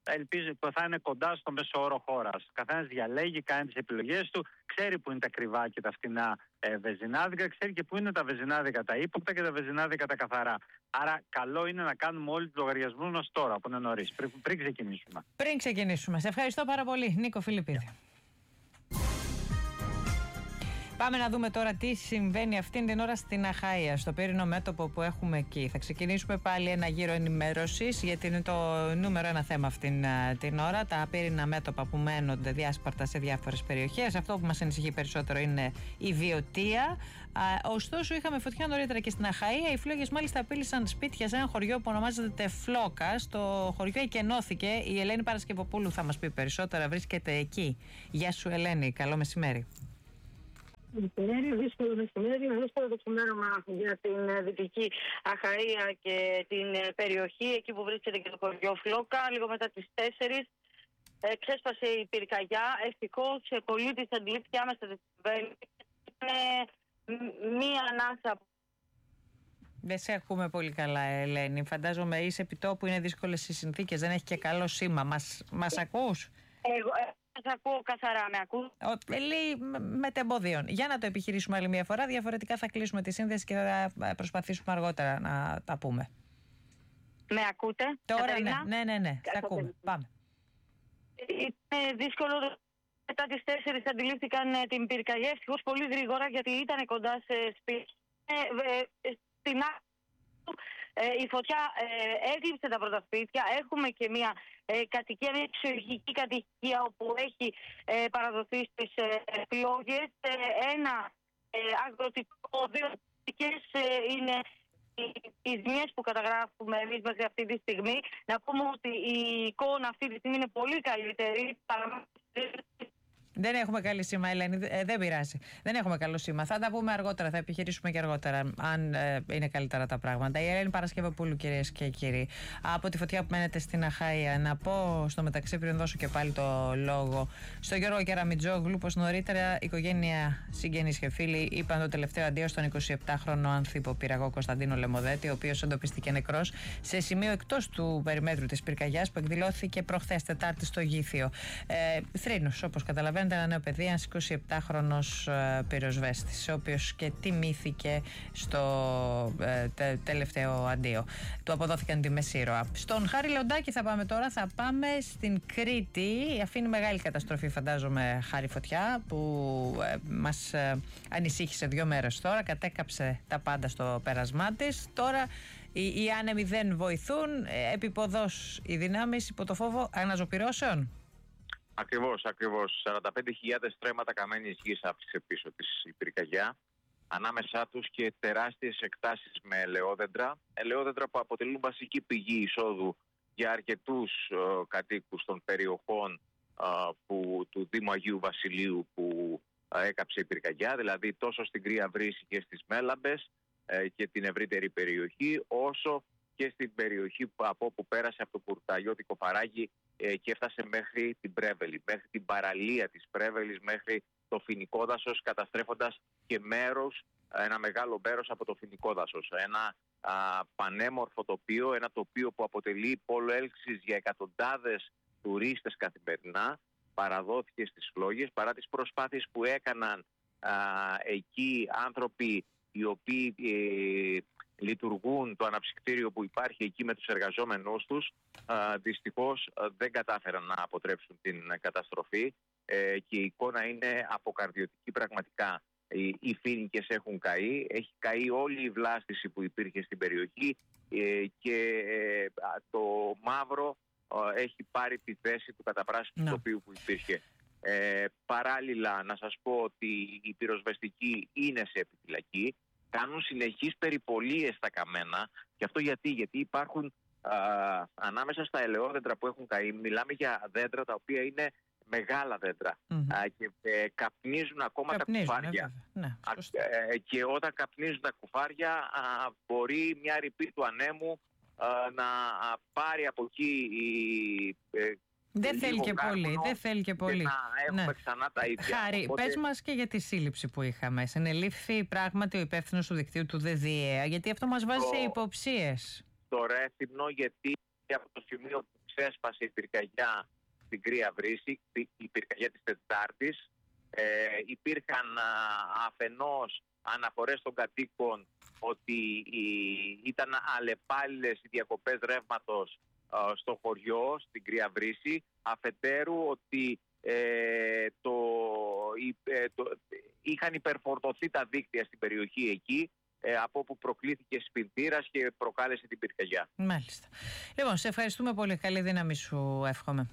ελπίζει που θα είναι κοντά στο μέσο όρο χώρας. Καθένας διαλέγει, κάνει τις επιλογές του, ξέρει που είναι τα κρυβά και τα φτηνά ε, βεζινάδικα, ξέρει και που είναι τα βεζινάδικα τα ύποπτα και τα βεζινάδικα τα καθαρά. Άρα, καλό είναι να κάνουμε όλοι τους λογαριασμούς μας τώρα, που είναι νωρίς, πριν, πριν ξεκινήσουμε. Πριν ξεκινήσουμε. Σε ευχαριστώ πάρα πολύ, Νίκο Φιλιππίδη. Πάμε να δούμε τώρα τι συμβαίνει αυτήν την ώρα στην Αχαΐα, στο πύρινο μέτωπο που έχουμε εκεί. Θα ξεκινήσουμε πάλι ένα γύρο ενημέρωσης, γιατί είναι το νούμερο ένα θέμα αυτήν την ώρα. Τα πύρινα μέτωπα που μένονται διάσπαρτα σε διάφορες περιοχές. Αυτό που μας ανησυχεί περισσότερο είναι η βιωτεία. Ωστόσο, είχαμε φωτιά νωρίτερα και στην Αχαΐα. Οι φλόγες μάλιστα απείλησαν σπίτια σε ένα χωριό που ονομάζεται Τεφλόκα. Στο χωριό εκενώθηκε. Η Ελένη Παρασκευοπούλου θα μας πει περισσότερα. Βρίσκεται εκεί. Γεια σου, Ελένη. Καλό μεσημέρι. Μεσημέρι, δύσκολο μεσημέρι, δύσκολο το ξημέρωμα για την Δυτική Αχαΐα και την περιοχή, εκεί που βρίσκεται και το χωριό Φλόκα. Λίγο μετά τις τέσσερις ε, ξέσπασε η πυρκαγιά. Ευτυχώς πολλοί της αντιλήφθηκε άμεσα τη συμβαίνει. Είναι μία ανάσα. Δεν σε ακούμε πολύ καλά, Ελένη. Φαντάζομαι είσαι επιτόπου, είναι δύσκολες οι συνθήκες, δεν έχει και καλό σήμα. Μας, μας ακούς? Εγώ, Σας ακούω καθαρά, με ακούς? Λέει μετεμποδίων. Για να το επιχειρήσουμε άλλη μια φορά, διαφορετικά θα κλείσουμε τη σύνδεση και θα προσπαθήσουμε αργότερα να τα πούμε. Με ακούτε? Τώρα Καταρίνα? ναι, ναι, ναι, ναι. Θα ακούμε. Πάμε. Είναι δύσκολο. Μετά τις τέσσερις αντιλήφθηκαν την πυρκαγιά, ευτυχώς πολύ γρήγορα, γιατί ήταν κοντά σε σπίτι. Ε, ε, στην Ε, η φωτιά ε, έκλειψε τα πρώτα σπίτια. Έχουμε και μια ε, κατοικία, μια εξωγική κατοικία όπου έχει ε, παραδοθεί στις ε, φλόγες. Ε, ένα ε, αγροτικό, δύο κατοικίες ε, είναι οι ζημιές που καταγράφουμε εμείς μέχρι αυτή τη στιγμή. Να πούμε ότι η εικόνα αυτή τη στιγμή είναι πολύ καλύτερη. Δεν έχουμε καλή σήμα, Ελένη. Ε, δεν πειράζει. Δεν έχουμε καλό σήμα. Θα τα πούμε αργότερα. Θα επιχειρήσουμε και αργότερα, αν ε, είναι καλύτερα τα πράγματα. Η Ελένη Παρασκευοπούλου, κυρίες και κύριοι. Από τη φωτιά που μένετε στην Αχαΐα, να πω στο μεταξύ, πριν δώσω και πάλι το λόγο, στον Γιώργο Κεραμιτζόγλου, πως νωρίτερα η οικογένεια, συγγενείς και φίλοι είπαν το τελευταίο αντίο στον εικοσιεπτάχρονο ανθίπο πυραγό Κωνσταντίνο Λεμοδέτη, ο οποίος εντοπίστηκε νεκρός σε σημείο εκτός του περιμέτρου της πυρκαγιάς που εκδηλώθηκε προχθές Τετάρτη στο Γήθιο. Ε, Θρήνος, όπως καταλαβαίνετε. Ένα νέο παιδί, ένας εικοσιεπτάχρονος ε, πυροσβέστης, ο οποίος και τιμήθηκε στο ε, τε, τελευταίο αντίο. Του αποδόθηκαν τη Μεσήρωα. Στον Χάρη Λεοντάκη θα πάμε τώρα, θα πάμε στην Κρήτη. Αφήνει μεγάλη καταστροφή, φαντάζομαι, Χάρη, φωτιά που ε, μας ε, ανησύχησε δύο μέρες τώρα, κατέκαψε τα πάντα στο πέρασμά της. Τώρα οι, οι άνεμοι δεν βοηθούν, ε, επιποδός οι δυνάμεις υπό το φόβο αναζωπυρώσεων. Ακριβώς, ακριβώς. σαράντα πέντε χιλιάδες στρέμματα καμένης γης άφησε πίσω της η πυρκαγιά. Ανάμεσά τους και τεράστιες εκτάσεις με ελαιόδεντρα. Ελαιόδεντρα που αποτελούν βασική πηγή εισόδου για αρκετούς ε, κατοίκους των περιοχών ε, που, του Δήμου Αγίου Βασιλείου που ε, έκαψε η πυρκαγιά. Δηλαδή τόσο στην Κρύα Βρύση και στις Μέλαμπες ε, και την ευρύτερη περιοχή, όσο και στην περιοχή που, από όπου πέρασε από το Κουρταγιώτικο Φαράγγι και έφτασε μέχρι την Πρέβελη, μέχρι την παραλία της Πρέβελης, μέχρι το φοινικό δάσος, καταστρέφοντας και μέρος, ένα μεγάλο μέρος από το φοινικό δάσος. Ένα α, πανέμορφο τοπίο, ένα τοπίο που αποτελεί πόλο έλξης για εκατοντάδες τουρίστες καθημερινά, παραδόθηκε στις φλόγες, παρά τις προσπάθειες που έκαναν α, εκεί άνθρωποι οι οποίοι ε, λειτουργούν το αναψυκτήριο που υπάρχει εκεί με τους εργαζόμενους τους. Α, δυστυχώς α, δεν κατάφεραν να αποτρέψουν την καταστροφή ε, και η εικόνα είναι αποκαρδιωτική πραγματικά. Οι, οι φοίνικες έχουν καεί, έχει καεί όλη η βλάστηση που υπήρχε στην περιοχή ε, και ε, το μαύρο ε, έχει πάρει τη θέση του καταπράσινου τοπίου που υπήρχε. Ε, παράλληλα να σας πω ότι οι πυροσβεστικοί είναι σε επιφυλακή, κάνουν συνεχείς περιπολίες στα καμένα. Και αυτό γιατί, γιατί υπάρχουν α, ανάμεσα στα ελαιόδεντρα που έχουν καεί, μιλάμε για δέντρα τα οποία είναι μεγάλα δέντρα mm-hmm. α, και ε, καπνίζουν ακόμα καπνίζουν, τα κουφάρια. Ε, ναι, α, ε, και όταν καπνίζουν τα κουφάρια α, μπορεί μια ρηπή του ανέμου α, να α, πάρει από εκεί η, ε, Δεν θέλει και πολύ, δεν θέλει και πολύ. Και να έχουμε ναι. ξανά τα ίδια. Χάρη, οπότε... πες μας και για τη σύλληψη που είχαμε. Συνελήφθη πράγματι ο υπεύθυνος του δικτύου του ΔΔΕΑ, γιατί αυτό μας βάζει το... σε υποψίες. Το Ρέθυμνο, γιατί από το σημείο που ξέσπασε η πυρκαγιά στην Κρία Βρύση, η πυρκαγιά της Τετάρτης. Ε, υπήρχαν α, αφενός αναφορές των κατοίκων ότι η, ήταν αλλεπάλληλες οι διακοπές ρεύματος α, στο χωριό, στην Κρία Βρύση. Αφετέρου ότι ε, το, ε, το, είχαν υπερφορτωθεί τα δίκτυα στην περιοχή εκεί, ε, από όπου προκλήθηκε σπινθήρας και προκάλεσε την πυρκαγιά. Μάλιστα. Λοιπόν, σε ευχαριστούμε πολύ. Καλή δύναμη σου εύχομαι.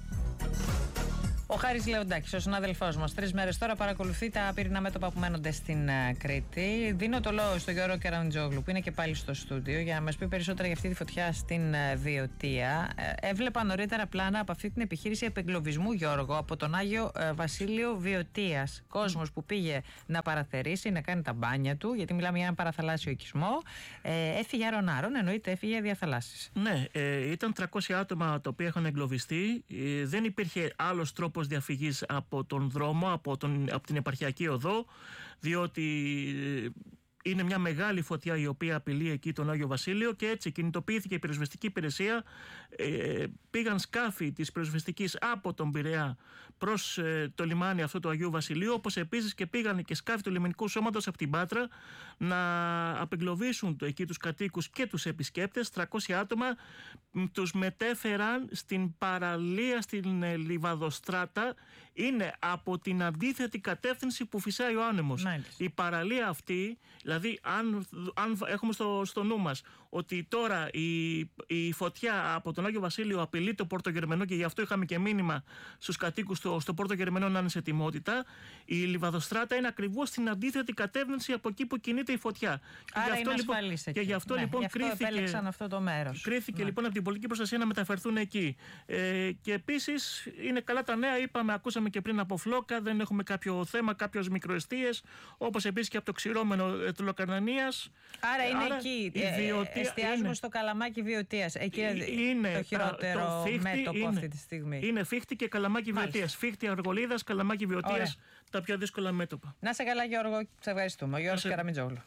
Ο Χάρης Λεοντάκης, ο συνάδελφός μας, τρεις μέρες τώρα παρακολουθεί τα πυρηνά μέτωπα που μένονται στην uh, Κρήτη. Δίνω το λόγο στον Γιώργο Κεραμιτζόγλου, που είναι και πάλι στο στούντιο, για να μας πει περισσότερα για αυτή τη φωτιά στην uh, Βιωτία. Ε, έβλεπα νωρίτερα πλάνα από αυτή την επιχείρηση επεγκλωβισμού, Γιώργο, από τον Άγιο uh, Βασίλειο Βιωτίας. Κόσμος που πήγε να παραθερήσει, να κάνει τα μπάνια του, γιατί μιλάμε για ένα παραθαλάσσιο οικισμό. Ε, έφυγε αρων-άρων, εννοείται έφυγε διαθαλάσσης. Ναι, ε, ήταν τριακόσια άτομα τα οποία είχαν εγκλωβιστεί. Ε, δεν υπήρχε άλλος τρόπος διαφυγής από τον δρόμο, από, τον, από την επαρχιακή οδό, διότι είναι μια μεγάλη φωτιά η οποία απειλεί εκεί τον Άγιο Βασίλειο, και έτσι κινητοποιήθηκε η πυροσβεστική υπηρεσία. Ε, πήγαν σκάφη της πυροσβεστικής από τον Πειραιά προς ε, το λιμάνι αυτό του Αγίου Βασιλείου, όπως επίσης και πήγαν και σκάφη του λιμενικού σώματος από την Πάτρα να απεγκλωβίσουν το, εκεί τους κατοίκους και τους επισκέπτες. τριακόσια άτομα τους μετέφεραν στην παραλία, στην ε, Λιβαδοστράτα. Είναι από την αντίθετη κατεύθυνση που φυσάει ο άνεμος. Μάλιστα. Η παραλία αυτή, δηλαδή αν, αν έχουμε στο, στο νου μας ότι τώρα η, η φωτιά από τον Άγιο Βασίλειο απειλεί το Πόρτο Γερμενό, και γι' αυτό είχαμε και μήνυμα στους κατοίκους στο, στο Πόρτο Γερμενό να είναι σε ετοιμότητα, η Λιβαδοστράτα είναι ακριβώς στην αντίθετη κατεύθυνση από εκεί που κινείται η φωτιά. Άρα και είναι λοιπόν, ασφαλής εκεί. Και γι' αυτό ναι, λοιπόν γι' αυτό κρίθηκε, επέλεξαν αυτό το μέρος. Κρίθηκε ναι. λοιπόν από την πολιτική προστασία να μεταφερθούν εκεί. Ε, και επίσης είναι καλά τα νέα, είπαμε, ακούσαμε και πριν από Φλόκα, δεν έχουμε κάποιο θέμα, κάποιες μικροεστίες, όπως επίσης και από το ξηρώμενο ε, του Λοκαρνανίας. Άρα είναι Άρα, εκεί. Ε, εστιάζουμε είναι. στο Καλαμάκι Βιωτίας. Εκεί είναι το χειρότερο το φίχτη, μέτωπο είναι, αυτή τη στιγμή. Είναι Φίχτη και Καλαμάκι Βιωτίας. Φίχτη Αργολίδας, Καλαμάκι Βιωτίας, τα πιο δύσκολα μέτωπα. Να σε καλά, Γιώργο, σε ευχαριστούμε. Ο Γιώργος Κεραμιτζόγλου.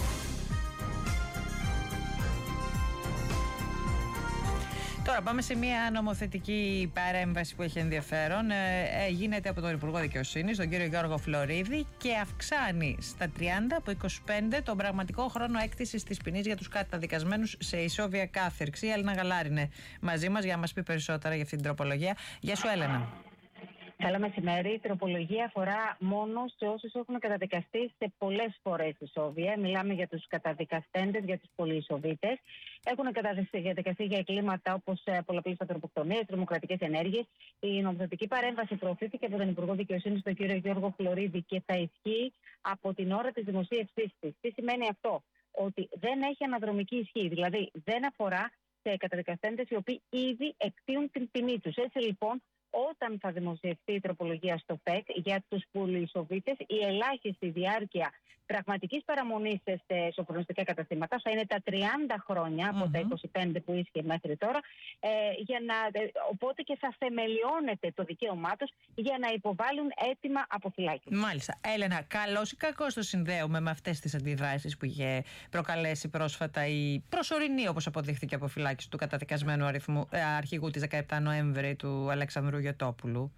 Τώρα πάμε σε μια νομοθετική παρέμβαση που έχει ενδιαφέρον. Ε, γίνεται από τον Υπουργό Δικαιοσύνης, τον κύριο Γιώργο Φλωρίδη, και αυξάνει στα τριάντα από είκοσι πέντε τον πραγματικό χρόνο έκτησης της ποινής για τους καταδικασμένους σε ισόβια κάθερξη. Η Έλενα Γαλάρη είναι μαζί μας για να μας πει περισσότερα για αυτή την τροπολογία. Γεια σου, Έλενα. Καλό μεσημέρι. Η τροπολογία αφορά μόνο σε όσους έχουν καταδικαστεί σε πολλές φορές ισόβια. Μιλάμε για τους καταδικαστέντες, για τους πολυισοβίτες. Έχουν καταδικαστεί για εγκλήματα όπως πολλαπλές ανθρωποκτονίες, τρομοκρατικές ενέργειες. Η νομοθετική παρέμβαση προωθήθηκε από τον Υπουργό Δικαιοσύνης, τον κύριο Γιώργο Φλωρίδη, και θα ισχύει από την ώρα της δημοσίευσής της. Τι σημαίνει αυτό? Ότι δεν έχει αναδρομική ισχύ. Δηλαδή δεν αφορά σε καταδικαστέντες οι οποίοι ήδη εκτείουν την ποινή τους. Έτσι λοιπόν, όταν θα δημοσιευτεί η τροπολογία στο ΠΕΚ για τους πολυισοβίτες, η ελάχιστη διάρκεια πραγματικής παραμονής σε σοφρονιστικά καταστήματα θα είναι τα τριάντα χρόνια από mm-hmm. τα είκοσι πέντε που ίσχυε μέχρι τώρα, ε, για να, οπότε και θα θεμελιώνεται το δικαίωμά τους για να υποβάλουν αίτημα αποφυλάκησης. Μάλιστα. Έλενα, καλώς ή κακώς το συνδέουμε με αυτές τις αντιδράσεις που είχε προκαλέσει πρόσφατα η προσωρινή, όπως αποδείχθηκε, αποφυλάκηση του καταδικασμένου αριθμού, ε, αρχηγού της δεκαεπτά Νοέμβρη, του Αλεξανδρού Γιωτόπουλου?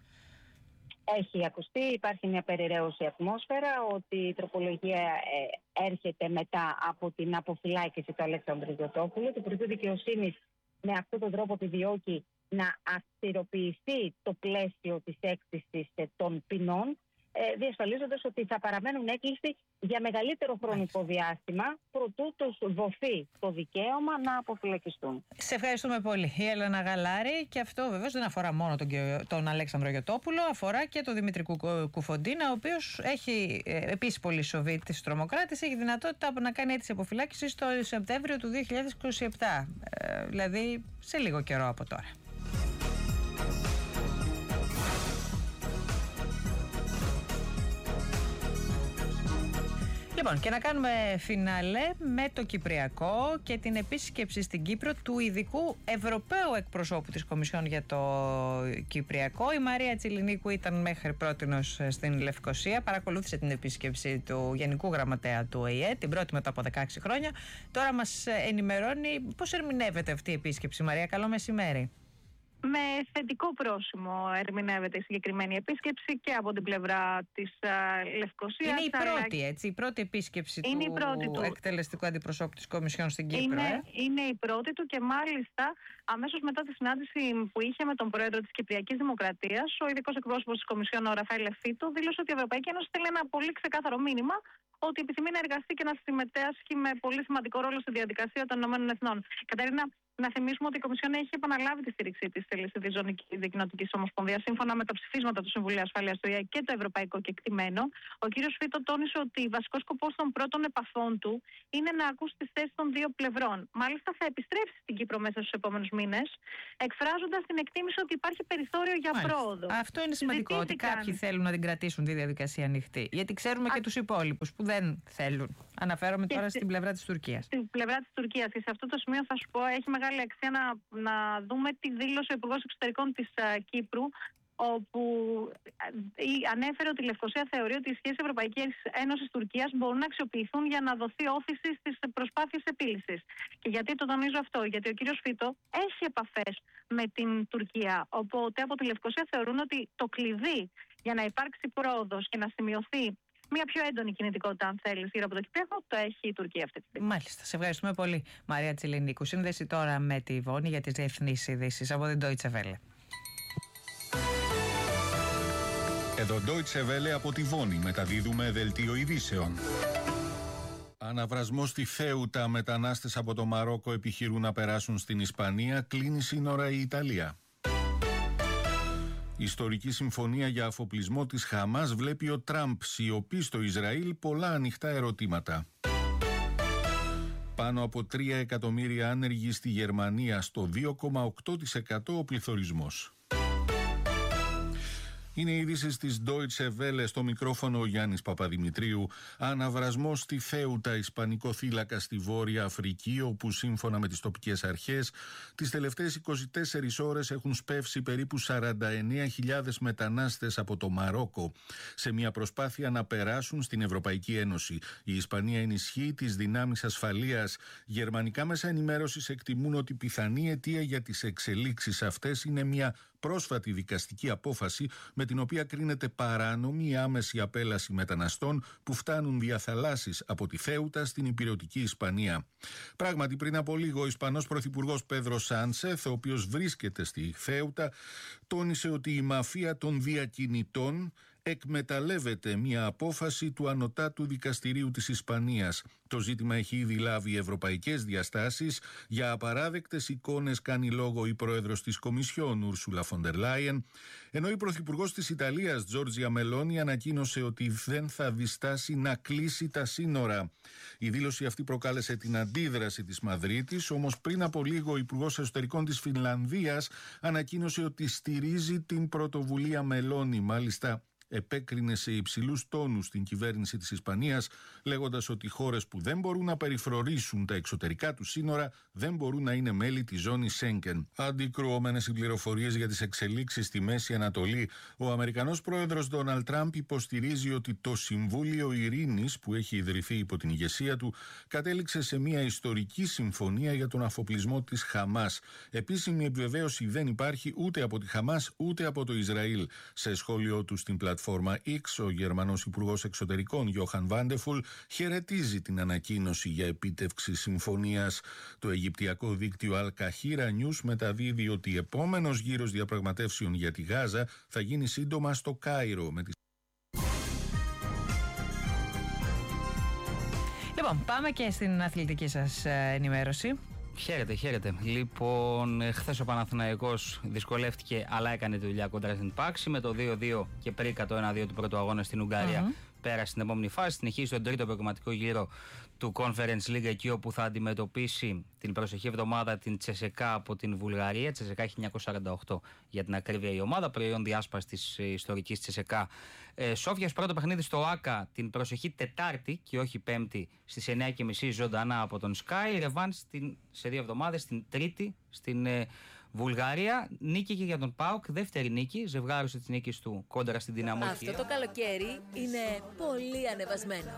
Έχει ακουστεί, υπάρχει μια περιραίωση ατμόσφαιρα ότι η τροπολογία ε, έρχεται μετά από την αποφυλάκηση του Αλέξανδρου Γιωτόπουλου. Το Υπουργείο Δικαιοσύνης με αυτόν τον τρόπο επιδιώκει να αυστηροποιηθεί το πλαίσιο της έκτησης των ποινών, ε, διασφαλίζοντας ότι θα παραμένουν έκλειστοι για μεγαλύτερο χρονικό διάστημα, προτού τους δοθεί το δικαίωμα να αποφυλακιστούν. Σε ευχαριστούμε πολύ, η Έλενα Γαλάρη. Και αυτό βεβαίως δεν αφορά μόνο τον, τον Αλέξανδρο Γιωτόπουλο, αφορά και τον Δημήτρη Κουφοντίνα, ο οποίος έχει ε, επίσης πολυισοβίτης τρομοκράτης, έχει δυνατότητα να κάνει αίτηση αποφυλάκησης το Σεπτέμβριο του δύο χιλιάδες είκοσι επτά. Ε, δηλαδή σε λίγο καιρό από τώρα. Λοιπόν, και να κάνουμε φινάλε με το Κυπριακό και την επίσκεψη στην Κύπρο του ειδικού Ευρωπαίου εκπροσώπου της Κομισιόν για το Κυπριακό. Η Μαρία Τσιλινίκου ήταν μέχρι πρότινος στην Λευκοσία, παρακολούθησε την επίσκεψη του Γενικού Γραμματέα του Ο Η Ε, την πρώτη μετά από δεκαέξι χρόνια. Τώρα μας ενημερώνει πώς ερμηνεύεται αυτή η επίσκεψη. Μαρία, καλό μεσημέρι. Με θετικό πρόσημο ερμηνεύεται η συγκεκριμένη επίσκεψη και από την πλευρά της uh, Λευκωσίας. Είναι η πρώτη, αλλά... έτσι, η πρώτη επίσκεψη είναι του, πρώτη του εκτελεστικού αντιπροσώπου της Κομισιόν στην Κύπρο. Είναι, ε? είναι η πρώτη του και μάλιστα αμέσως μετά τη συνάντηση που είχε με τον πρόεδρο της Κυπριακής Δημοκρατίας, ο ειδικός εκπρόσωπος της Κομισιόν, ο Ραφαήλ Λεφίτο, δήλωσε ότι η Ευρωπαϊκή Ένωση θέλει ένα πολύ ξεκάθαρο μήνυμα ότι επιθυμεί να εργαστεί και να συμμετέχει με πολύ σημαντικό ρόλο στη διαδικασία των ΗΠΑ. Κατερίνα, να θυμίσουμε ότι η Κομισιόν έχει επαναλάβει τη στήριξή τη στη λύση Ζωνική Δικοινοτική Ομοσπονδία σύμφωνα με τα ψηφίσματα του Συμβουλίου Ασφαλείας του ΙΑΕ και το Ευρωπαϊκό Κεκτημένο. Ο κ. Φίτο τόνισε ότι βασικός σκοπός των πρώτων επαφών του είναι να ακούσει τις θέσεις των δύο πλευρών. Μάλιστα, θα επιστρέψει στην Κύπρο μέσα στους επόμενους μήνες, εκφράζοντας την εκτίμηση ότι υπάρχει περιθώριο για Μάλιστα. πρόοδο. Αυτό είναι σημαντικό, ότι κάποιοι θέλουν να την κρατήσουν τη διαδικασία ανοιχτή. Γιατί ξέρουμε Α... και τους υπόλοιπους που δεν θέλουν. Αναφέρομαι και τώρα στη... στην πλευρά της Τουρκίας. Στην πλευρά της Τουρκίας. Και σε αυτό το σημείο θα σου πω, έχει μεγάλη αξία να, να δούμε τι δήλωσε ο Υπουργός Εξωτερικών της uh, Κύπρου, όπου ανέφερε ότι η Λευκωσία θεωρεί ότι οι σχέσεις Ευρωπαϊκής Ένωσης Τουρκίας μπορούν να αξιοποιηθούν για να δοθεί όθηση στις προσπάθειες επίλυσης. Και γιατί το τονίζω αυτό? Γιατί ο κύριος Φίτο έχει επαφές με την Τουρκία, οπότε από τη Λευκωσία θεωρούν ότι το κλειδί για να υπάρξει πρόοδος και να σημειωθεί μια πιο έντονη κινητικότητα, αν θέλει, γύρω από το Κυπριακό, το έχει η Τουρκία αυτή τη στιγμή. Μάλιστα. Σε ευχαριστούμε πολύ, Μαρία Τσιλινίκου. Σύνδεση τώρα με τη Βόνη για τις διεθνείς ειδήσεις από την Deutsche Welle. Εδώ Deutsche Welle από τη Βόνη. Μεταδίδουμε δελτίο ειδήσεων. Αναβρασμό στη Θέουτα. Μετανάστες από το Μαρόκο επιχειρούν να περάσουν στην Ισπανία. Κλείνει σύνορα η Ιταλία. Η ιστορική συμφωνία για αφοπλισμό της Χαμάς βλέπει ο Τραμπ σιωπή στο Ισραήλ, πολλά ανοιχτά ερωτήματα. Πάνω από τρία εκατομμύρια άνεργοι στη Γερμανία, στο δύο κόμμα οκτώ τοις εκατό ο πληθωρισμός. Είναι οι ειδήσεις της Deutsche Welle, στο μικρόφωνο ο Γιάννης Παπαδημητρίου. Αναβρασμός στη Θέουτα, ισπανικό θύλακα στη Βόρεια Αφρική, όπου σύμφωνα με τις τοπικές αρχές τις τελευταίες είκοσι τέσσερις ώρες έχουν σπεύσει περίπου σαράντα εννέα χιλιάδες μετανάστες από το Μαρόκο σε μια προσπάθεια να περάσουν στην Ευρωπαϊκή Ένωση. Η Ισπανία ενισχύει τις δυνάμεις ασφαλείας. Γερμανικά μέσα ενημέρωσης εκτιμούν ότι πιθανή αιτία για τις εξελίξεις αυτές είναι μια πρόσφατη δικαστική απόφαση με την οποία κρίνεται παράνομη η άμεση απέλαση μεταναστών που φτάνουν δια θαλάσσης από τη Θέουτα στην υπηρετική Ισπανία. Πράγματι, πριν από λίγο ο Ισπανός Πρωθυπουργός Πέδρο Σάντσεθ, ο οποίος βρίσκεται στη Θέουτα, τόνισε ότι η μαφία των διακινητών εκμεταλλεύεται μια απόφαση του Ανωτάτου Δικαστηρίου της Ισπανίας. Το ζήτημα έχει ήδη λάβει ευρωπαϊκές διαστάσεις. Για απαράδεκτες εικόνες κάνει λόγο η πρόεδρος της Κομισιόν, Ούρσουλα Φοντερ Λάιεν, ενώ η πρωθυπουργός της Ιταλίας, Τζόρτζια Μελόνι, ανακοίνωσε ότι δεν θα διστάσει να κλείσει τα σύνορα. Η δήλωση αυτή προκάλεσε την αντίδραση της Μαδρίτης, όμως πριν από λίγο ο υπουργός εσωτερικών της Φινλανδίας ανακοίνωσε ότι στηρίζει την πρωτοβουλία Μελόνι. Μάλιστα, επέκρινε σε υψηλούς τόνους την κυβέρνηση της Ισπανίας, λέγοντας ότι χώρες που δεν μπορούν να περιφρορήσουν τα εξωτερικά του σύνορα δεν μπορούν να είναι μέλη της ζώνης Σέγγεν. Αντικρουόμενες οι πληροφορίες για τις εξελίξεις στη Μέση Ανατολή, ο Αμερικανός πρόεδρος Ντόναλντ Τραμπ υποστηρίζει ότι το Συμβούλιο Ειρήνης που έχει ιδρυθεί υπό την ηγεσία του κατέληξε σε μια ιστορική συμφωνία για τον αφοπλισμό της Χαμάς. Επίσημη επιβεβαίωση δεν υπάρχει ούτε από τη Χαμάς ούτε από το Ισραήλ. Σε σχόλιο του στην πλατφόρμα X, ο Γερμανός Υπουργός Εξωτερικών Γιόχαν Βάντεφουλ χαιρετίζει την ανακοίνωση για επίτευξη συμφωνίας. Το αιγυπτιακό δίκτυο Al Kahira News μεταδίδει ότι επόμενος γύρος διαπραγματεύσεων για τη Γάζα θα γίνει σύντομα στο Κάιρο. Με τις... Λοιπόν, πάμε και στην αθλητική σας ενημέρωση. Χαίρετε, χαίρετε. Λοιπόν, χθες ο Παναθηναϊκός δυσκολεύτηκε, αλλά έκανε τη δουλειά κοντά στην Πάξη με το δύο δύο και πρίκα το ένα δύο του πρώτου αγώνα στην Ουγγαρία. Mm-hmm. Πέρασε στην επόμενη φάση, συνεχίζει τον τρίτο προγραμματικό γύρο του Conference League, εκεί όπου θα αντιμετωπίσει την προσεχή εβδομάδα την Τσεσεκά από την Βουλγαρία. Τσεσεκά χίλια εννιακόσια σαράντα οκτώ για την ακρίβεια η ομάδα, προϊόν διάσπαση της ιστορικής Τσεσεκά. Ε, Σόφιας πρώτο παιχνίδι στο ΆΚΑ την προσεχή Τετάρτη και όχι Πέμπτη στις εννιά και μισή ζωντανά από τον Sky. Ρεβάν σε δύο εβδομάδες, την Τρίτη στην ε, Βουλγαρία. Νίκη και για τον ΠΑΟΚ, δεύτερη νίκη, ζευγάρωσε τη νίκη του κόντρα στην Δυναμό. Αυτό το καλοκαίρι είναι πολύ ανεβασμένο.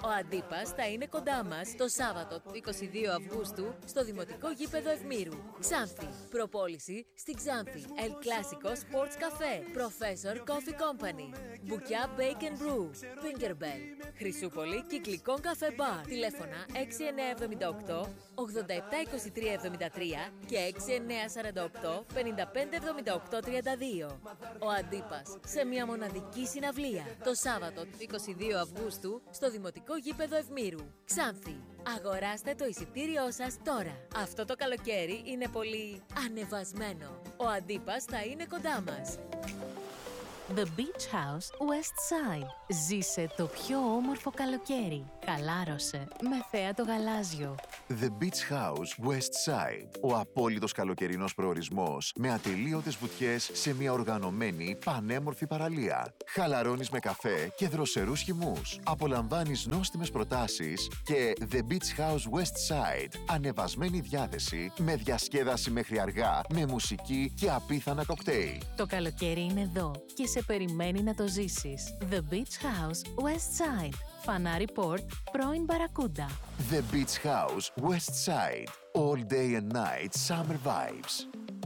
Ο Αντίπας θα είναι κοντά μας το Σάββατο είκοσι δύο Αυγούστου στο Δημοτικό Γήπεδο Ευμήρου. Ξάνθη. Προπόληση στη Ξάνθη. El Clásico Sports Café. Professor Coffee Company. Μπουκιά Bake and Brew. Fingerbell. Χρυσούπολη Κυκλικών Καφέ Bar. Τηλέφωνα έξι εννιά επτά οκτώ ογδόντα επτά είκοσι τρία εβδομήντα τρία και έξι εννιά σαράντα οκτώ πενήντα πέντε εβδομήντα οκτώ τριάντα δύο. Ο Αντίπας σε μια μοναδική συναυλία το Σάββατο είκοσι δύο Αυγούστου στο Δημοτικό Γήπεδο Ευμήρου. Ξάνθη. Αγοράστε το εισιτήριό σας τώρα. Αυτό το καλοκαίρι είναι πολύ ανεβασμένο. Ο Αντίπας θα είναι κοντά μας. The Beach House West Side. Ζήσε το πιο όμορφο καλοκαίρι. Χαλάρωσε με θέα το γαλάζιο. The Beach House West Side. Ο απόλυτος καλοκαιρινός προορισμός με ατελείωτες βουτιές σε μια οργανωμένη πανέμορφη παραλία. Χαλαρώνεις με καφέ και δροσερούς χυμούς. Απολαμβάνεις νόστιμες προτάσεις και The Beach House West Side. Ανεβασμένη διάθεση με διασκέδαση μέχρι αργά, με μουσική και απίθανα κοκτέιλ. Το καλοκαίρι είναι εδώ και σε περιμένει να το ζήσεις. The Beach House West Side. Φανάρι Port, πρώην Μπαρακούντα. The Beach House West Side. All day and night summer vibes.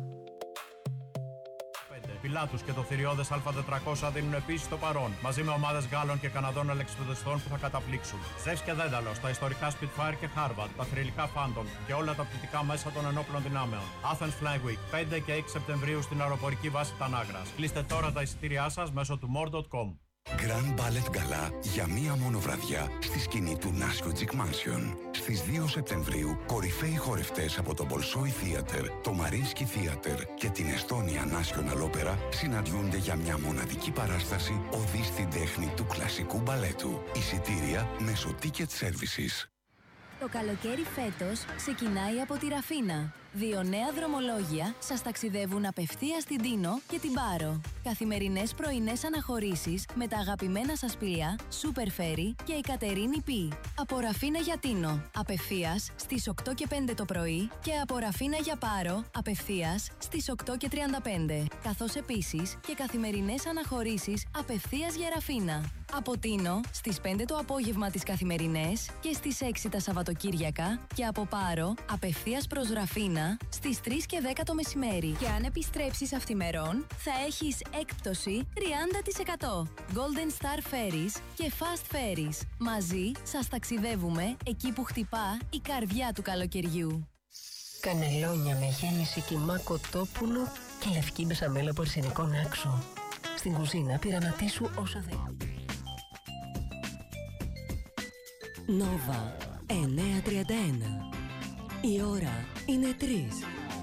Πιλάτους και το θηριώδες Α τετρακόσια δίνουν επίσης το παρόν, μαζί με ομάδες Γάλλων και Καναδών αλεξιπτοδιστών που θα καταπλήξουν. Ζεύς και Δένταλος, τα ιστορικά Spitfire και Harvard, τα θρυλικά Phantom και όλα τα πτυτικά μέσα των ενόπλων δυνάμεων. Athens Flying Week, πέντε και έξι Σεπτεμβρίου στην αεροπορική βάση Τανάγρας. Κλείστε τώρα τα εισιτήριά σας μέσω του more τελεία com. Grand Ballet Gala για μία μόνο βραδιά στη σκηνή του Nasco Gic Mansion. Στις δύο Σεπτεμβρίου, κορυφαίοι χορευτές από το Bolshoi Theater, το Mariinsky Theater και την Estonia National Opera συναντιούνται για μια μοναδική παράσταση οδή στην τέχνη του κλασικού μπαλέτου. Εισιτήρια μέσω Ticket Services. Το καλοκαίρι φέτος ξεκινάει από τη Ραφίνα. Δύο νέα δρομολόγια σας ταξιδεύουν απευθείας στην Τίνο και την Πάρο. Καθημερινές πρωινές αναχωρήσεις με τα αγαπημένα σας πλοία Super Ferry και η Κατερίνη Πι. Από Ραφίνα για Τίνο, απευθείας στις οκτώ και πέντε το πρωί και από Ραφίνα για Πάρο, απευθείας στις οκτώ και τριάντα πέντε. Καθώς επίσης και καθημερινές αναχωρήσεις απευθείας για Ραφίνα. Από Τίνο στις πέντε το απόγευμα τις καθημερινές και στις έξι τα Σαββατοκύριακα και από Πάρο απευθείας προς Ραφίνα στις τρεις και δέκα το μεσημέρι. Και αν επιστρέψεις αυθημερών θα έχεις έκπτωση τριάντα τοις εκατό. Golden Star Ferries και Fast Ferries. Μαζί σας ταξιδεύουμε εκεί που χτυπά η καρδιά του καλοκαιριού. Κανελόνια με γέμιση κιμά κοτόπουλο και λευκή μπεσαμέλα από αρσενικό άξο. Στην κουζίνα πειραματίσου όσο δε. Νόβα εννιά τριάντα ένα. Η ώρα είναι τρεις.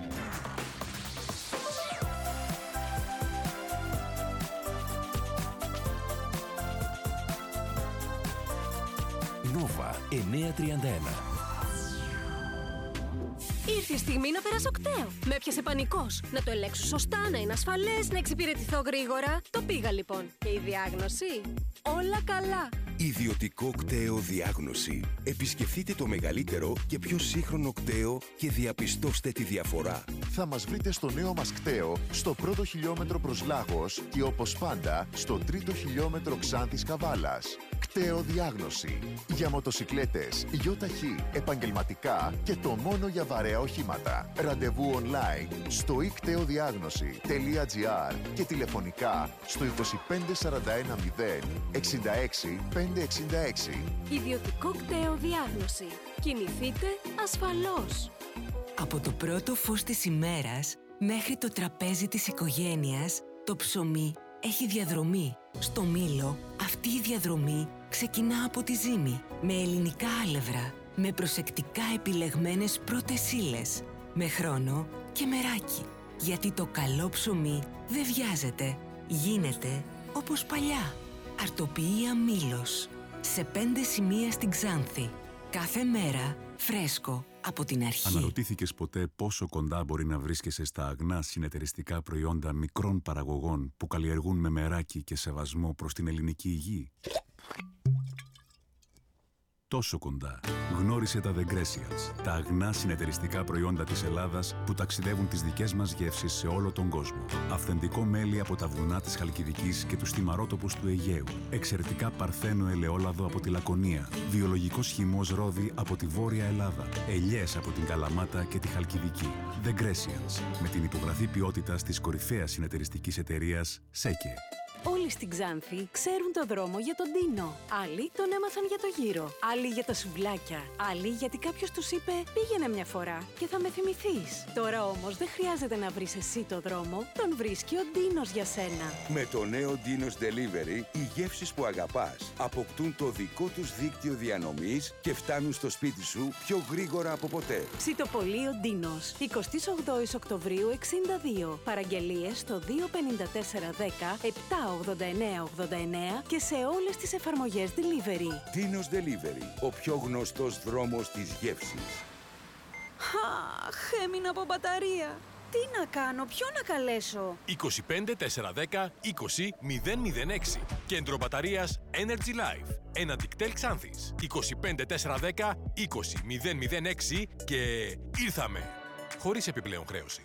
Νόβα εννιά τριάντα ένα. Ήρθε η στιγμή να περάσω κταίο. Με έπιασε πανικός. Να το ελέγξω σωστά, να είναι ασφαλές, να εξυπηρετηθώ γρήγορα. Το πήγα λοιπόν. Και η διάγνωση? Όλα καλά. Ιδιωτικό κταίο διάγνωση. Επισκεφτείτε το μεγαλύτερο και πιο σύγχρονο κταίο και διαπιστώστε τη διαφορά. Θα μας βρείτε στο νέο μας κταίο, στο πρώτο χιλιόμετρο προς Λάγος και όπως πάντα στο τρίτο χιλιόμετρο Ξάνθης Καβάλας. Κταίο διάγνωση. Για μοτοσικλέτες, γιοταχή, επαγγελματικά και το μόνο για βαρέα οχήματα. Ραντεβού online στο i κταίο διάγνωση τελεία gr και τηλεφωνικά στο είκοσι πέντε σαράντα ένα μηδέν εξήντα έξι πεντακόσια εξήντα έξι. Ιδιωτικό κταίο διάγνωση. Κινηθείτε ασφαλώς. Από το πρώτο φως της ημέρας μέχρι το τραπέζι της οικογένειας, το ψωμί έχει διαδρομή. Στο Μήλο αυτή η διαδρομή ξεκινά από τη ζύμη, με ελληνικά άλευρα, με προσεκτικά επιλεγμένες πρώτες ύλες, με χρόνο και μεράκι. Γιατί το καλό ψωμί δεν βιάζεται, γίνεται όπως παλιά. Αρτοποιία Μήλος, σε πέντε σημεία στην Ξάνθη. Κάθε μέρα φρέσκο από την αρχή. Αναρωτήθηκες ποτέ πόσο κοντά μπορεί να βρίσκεσαι στα αγνά συνεταιριστικά προϊόντα μικρών παραγωγών που καλλιεργούν με μεράκι και σεβασμό προς την ελληνική υγεία? τόσο κοντά. Γνώρισε τα The Grecians, τα αγνά συνεταιριστικά προϊόντα της Ελλάδας που ταξιδεύουν τις δικές μας γεύσεις σε όλο τον κόσμο. Αυθεντικό μέλι από τα βουνά της Χαλκιδικής και τους στιμαρότοπους του Αιγαίου. Εξαιρετικά παρθένο ελαιόλαδο από τη Λακωνία. Βιολογικός χυμός ρόδι από τη Βόρεια Ελλάδα. Ελιές από την Καλαμάτα και τη Χαλκιδική. The Grecians, με την υπογραφή ποιότητας της κορυφαίας συνεταιριστικής εταιρείας ΣΕΚΕ. Όλοι στην Ξάνθη ξέρουν το δρόμο για τον Ντίνο. Άλλοι τον έμαθαν για το γύρο. Άλλοι για τα σουβλάκια. Άλλοι γιατί κάποιος τους είπε πήγαινε μια φορά και θα με θυμηθείς. Τώρα όμως δεν χρειάζεται να βρεις εσύ το δρόμο. Τον βρίσκει ο Ντίνος για σένα. Με το νέο Ντίνος Delivery, οι γεύσεις που αγαπάς αποκτούν το δικό τους δίκτυο διανομής και φτάνουν στο σπίτι σου πιο γρήγορα από ποτέ. Ψητοπολείο Ντίνος. εικοστή ογδόη Οκτωβρίου εξήντα δύο. Παραγγελίες στο δύο πέντε τέσσερα δέκα επτά ογδόντα εννέα ογδόντα εννέα και σε όλες τις εφαρμογές delivery. Ντίνος Delivery, ο πιο γνωστός δρόμος της γεύσης. Αχ, έμεινα από μπαταρία. Τι να κάνω, ποιον να καλέσω? είκοσι πέντε τετρακόσια δέκα είκοσι μηδέν μηδέν έξι. Κέντρο μπαταρίας Energy Life. Ένα Dictel Xanthis. είκοσι πέντε τετρακόσια δέκα είκοσι μηδέν μηδέν έξι και ήρθαμε. Χωρίς επιπλέον χρέωση.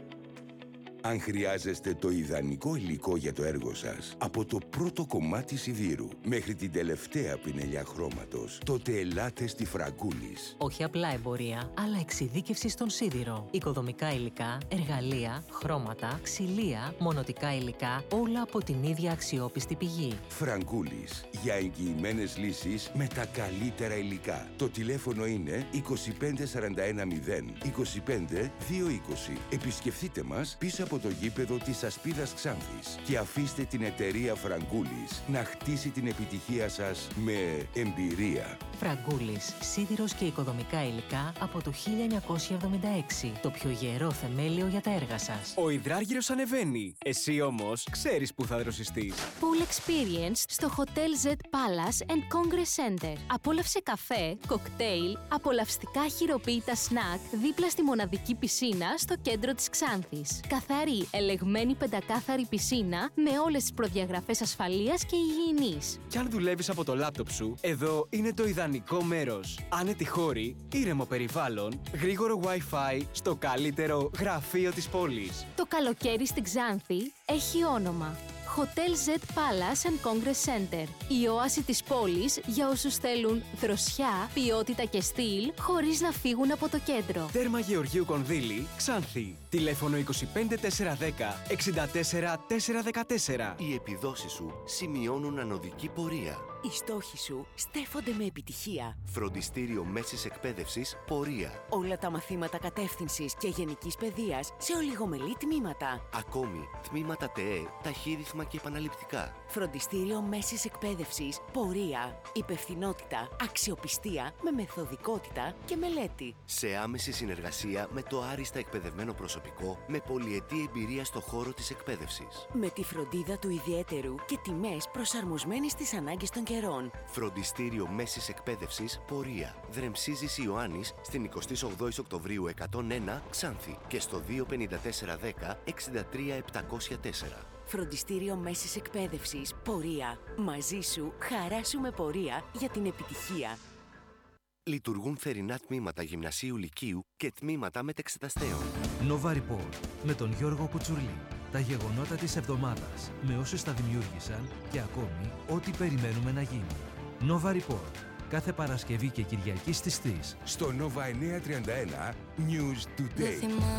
Αν χρειάζεστε το ιδανικό υλικό για το έργο σας, από το πρώτο κομμάτι σιδήρου μέχρι την τελευταία πινελιά χρώματος, τότε ελάτε στη Φραγκούλης. Όχι απλά εμπορία, αλλά εξειδίκευση στον σίδηρο. Οικοδομικά υλικά, εργαλεία, χρώματα, ξυλία, μονοτικά υλικά, όλα από την ίδια αξιόπιστη πηγή. Φραγκούλης, για εγγυημένες λύσεις με τα καλύτερα υλικά. Το τηλέφωνο είναι είκοσι πέντε σαράντα ένα μηδέν είκοσι πέντε δύο είκοσι. Επισκεφτείτε μας πίσω από το γήπεδο της Ασπίδας Ξάνθης και αφήστε την εταιρεία Φραγκούλης να χτίσει την επιτυχία σας με εμπειρία. Φραγκούλης, σίδηρος και οικοδομικά υλικά από το χίλια εννιακόσια εβδομήντα έξι. Το πιο γερό θεμέλιο για τα έργα σας. Ο υδράργυρος ανεβαίνει. Εσύ όμως ξέρεις που θα δροσιστείς. Pool Experience στο Hotel Z Palace and Congress Center. Απόλαυσε καφέ, κοκτέιλ, απολαυστικά χειροποίητα σνακ δίπλα στη μοναδική πισίνα στο κέντρο της Ξάνθης. Καθαρή, ελεγμένη πεντακάθαρη πισίνα με όλες τις προδιαγραφές ασφαλείας και υγιεινής. Κι αν δουλεύεις από το λάπτοπ σου, εδώ είναι το ιδανικό μέρος. Άνετη χώρη, ήρεμο περιβάλλον, γρήγορο Wi-Fi στο καλύτερο γραφείο της πόλης. Το καλοκαίρι στην Ξάνθη έχει όνομα. Hotel Z Palace and Congress Center. Η όαση της πόλης για όσους θέλουν δροσιά, ποιότητα και στυλ χωρίς να φύγουν από το κέντρο. Τέρμα Γεωργίου Κονδύλη, Ξάνθη. Τηλέφωνο είκοσι πέντε τετρακόσια δέκα εξήντα τέσσερα τετρακόσια δεκατέσσερα. Οι επιδόσεις σου σημειώνουν ανωδική πορεία. Οι στόχοι σου στέφονται με επιτυχία. Φροντιστήριο Μέσης Εκπαίδευσης Πορεία. Όλα τα μαθήματα κατεύθυνσης και γενικής παιδείας σε ολιγομελή τμήματα. Ακόμη, τμήματα ΤΕΕ, ταχύρυθμα και επαναληπτικά. Φροντιστήριο Μέσης Εκπαίδευσης Πορεία. Υπευθυνότητα, αξιοπιστία με μεθοδικότητα και μελέτη. Σε άμεση συνεργασία με το άριστα εκπαιδευμένο προσωπικό με πολυετή εμπειρία στο χώρο της εκπαίδευσης. Με τη φροντίδα του ιδιαίτερου και τιμές προσαρμοσμένες στις ανάγκες των καιρών. Φροντιστήριο Μέσης Εκπαίδευσης Πορεία. Δρεμσίζης Ιωάννης στην εικοστή ογδόη Οκτωβρίου εκατόν ένα Ξάνθη και στο δύο πέντε τέσσερα δέκα εξήντα τρία επτακόσια τέσσερα. Φροντιστήριο Μέσης Εκπαίδευσης Πορεία. Μαζί σου, χαρά σου με πορεία για την επιτυχία. Λειτουργούν θερινά τμήματα γυμνασίου λυκείου και τμήματα μετεξεταστέων. Nova Report με τον Γιώργο Κουτσουρλή. Τα γεγονότα της εβδομάδας με όσους τα δημιούργησαν και ακόμη ό,τι περιμένουμε να γίνει. Nova Report. Κάθε Παρασκευή και Κυριακή στις τρεις. Στο Nova εννιακόσια τριάντα ένα News Today.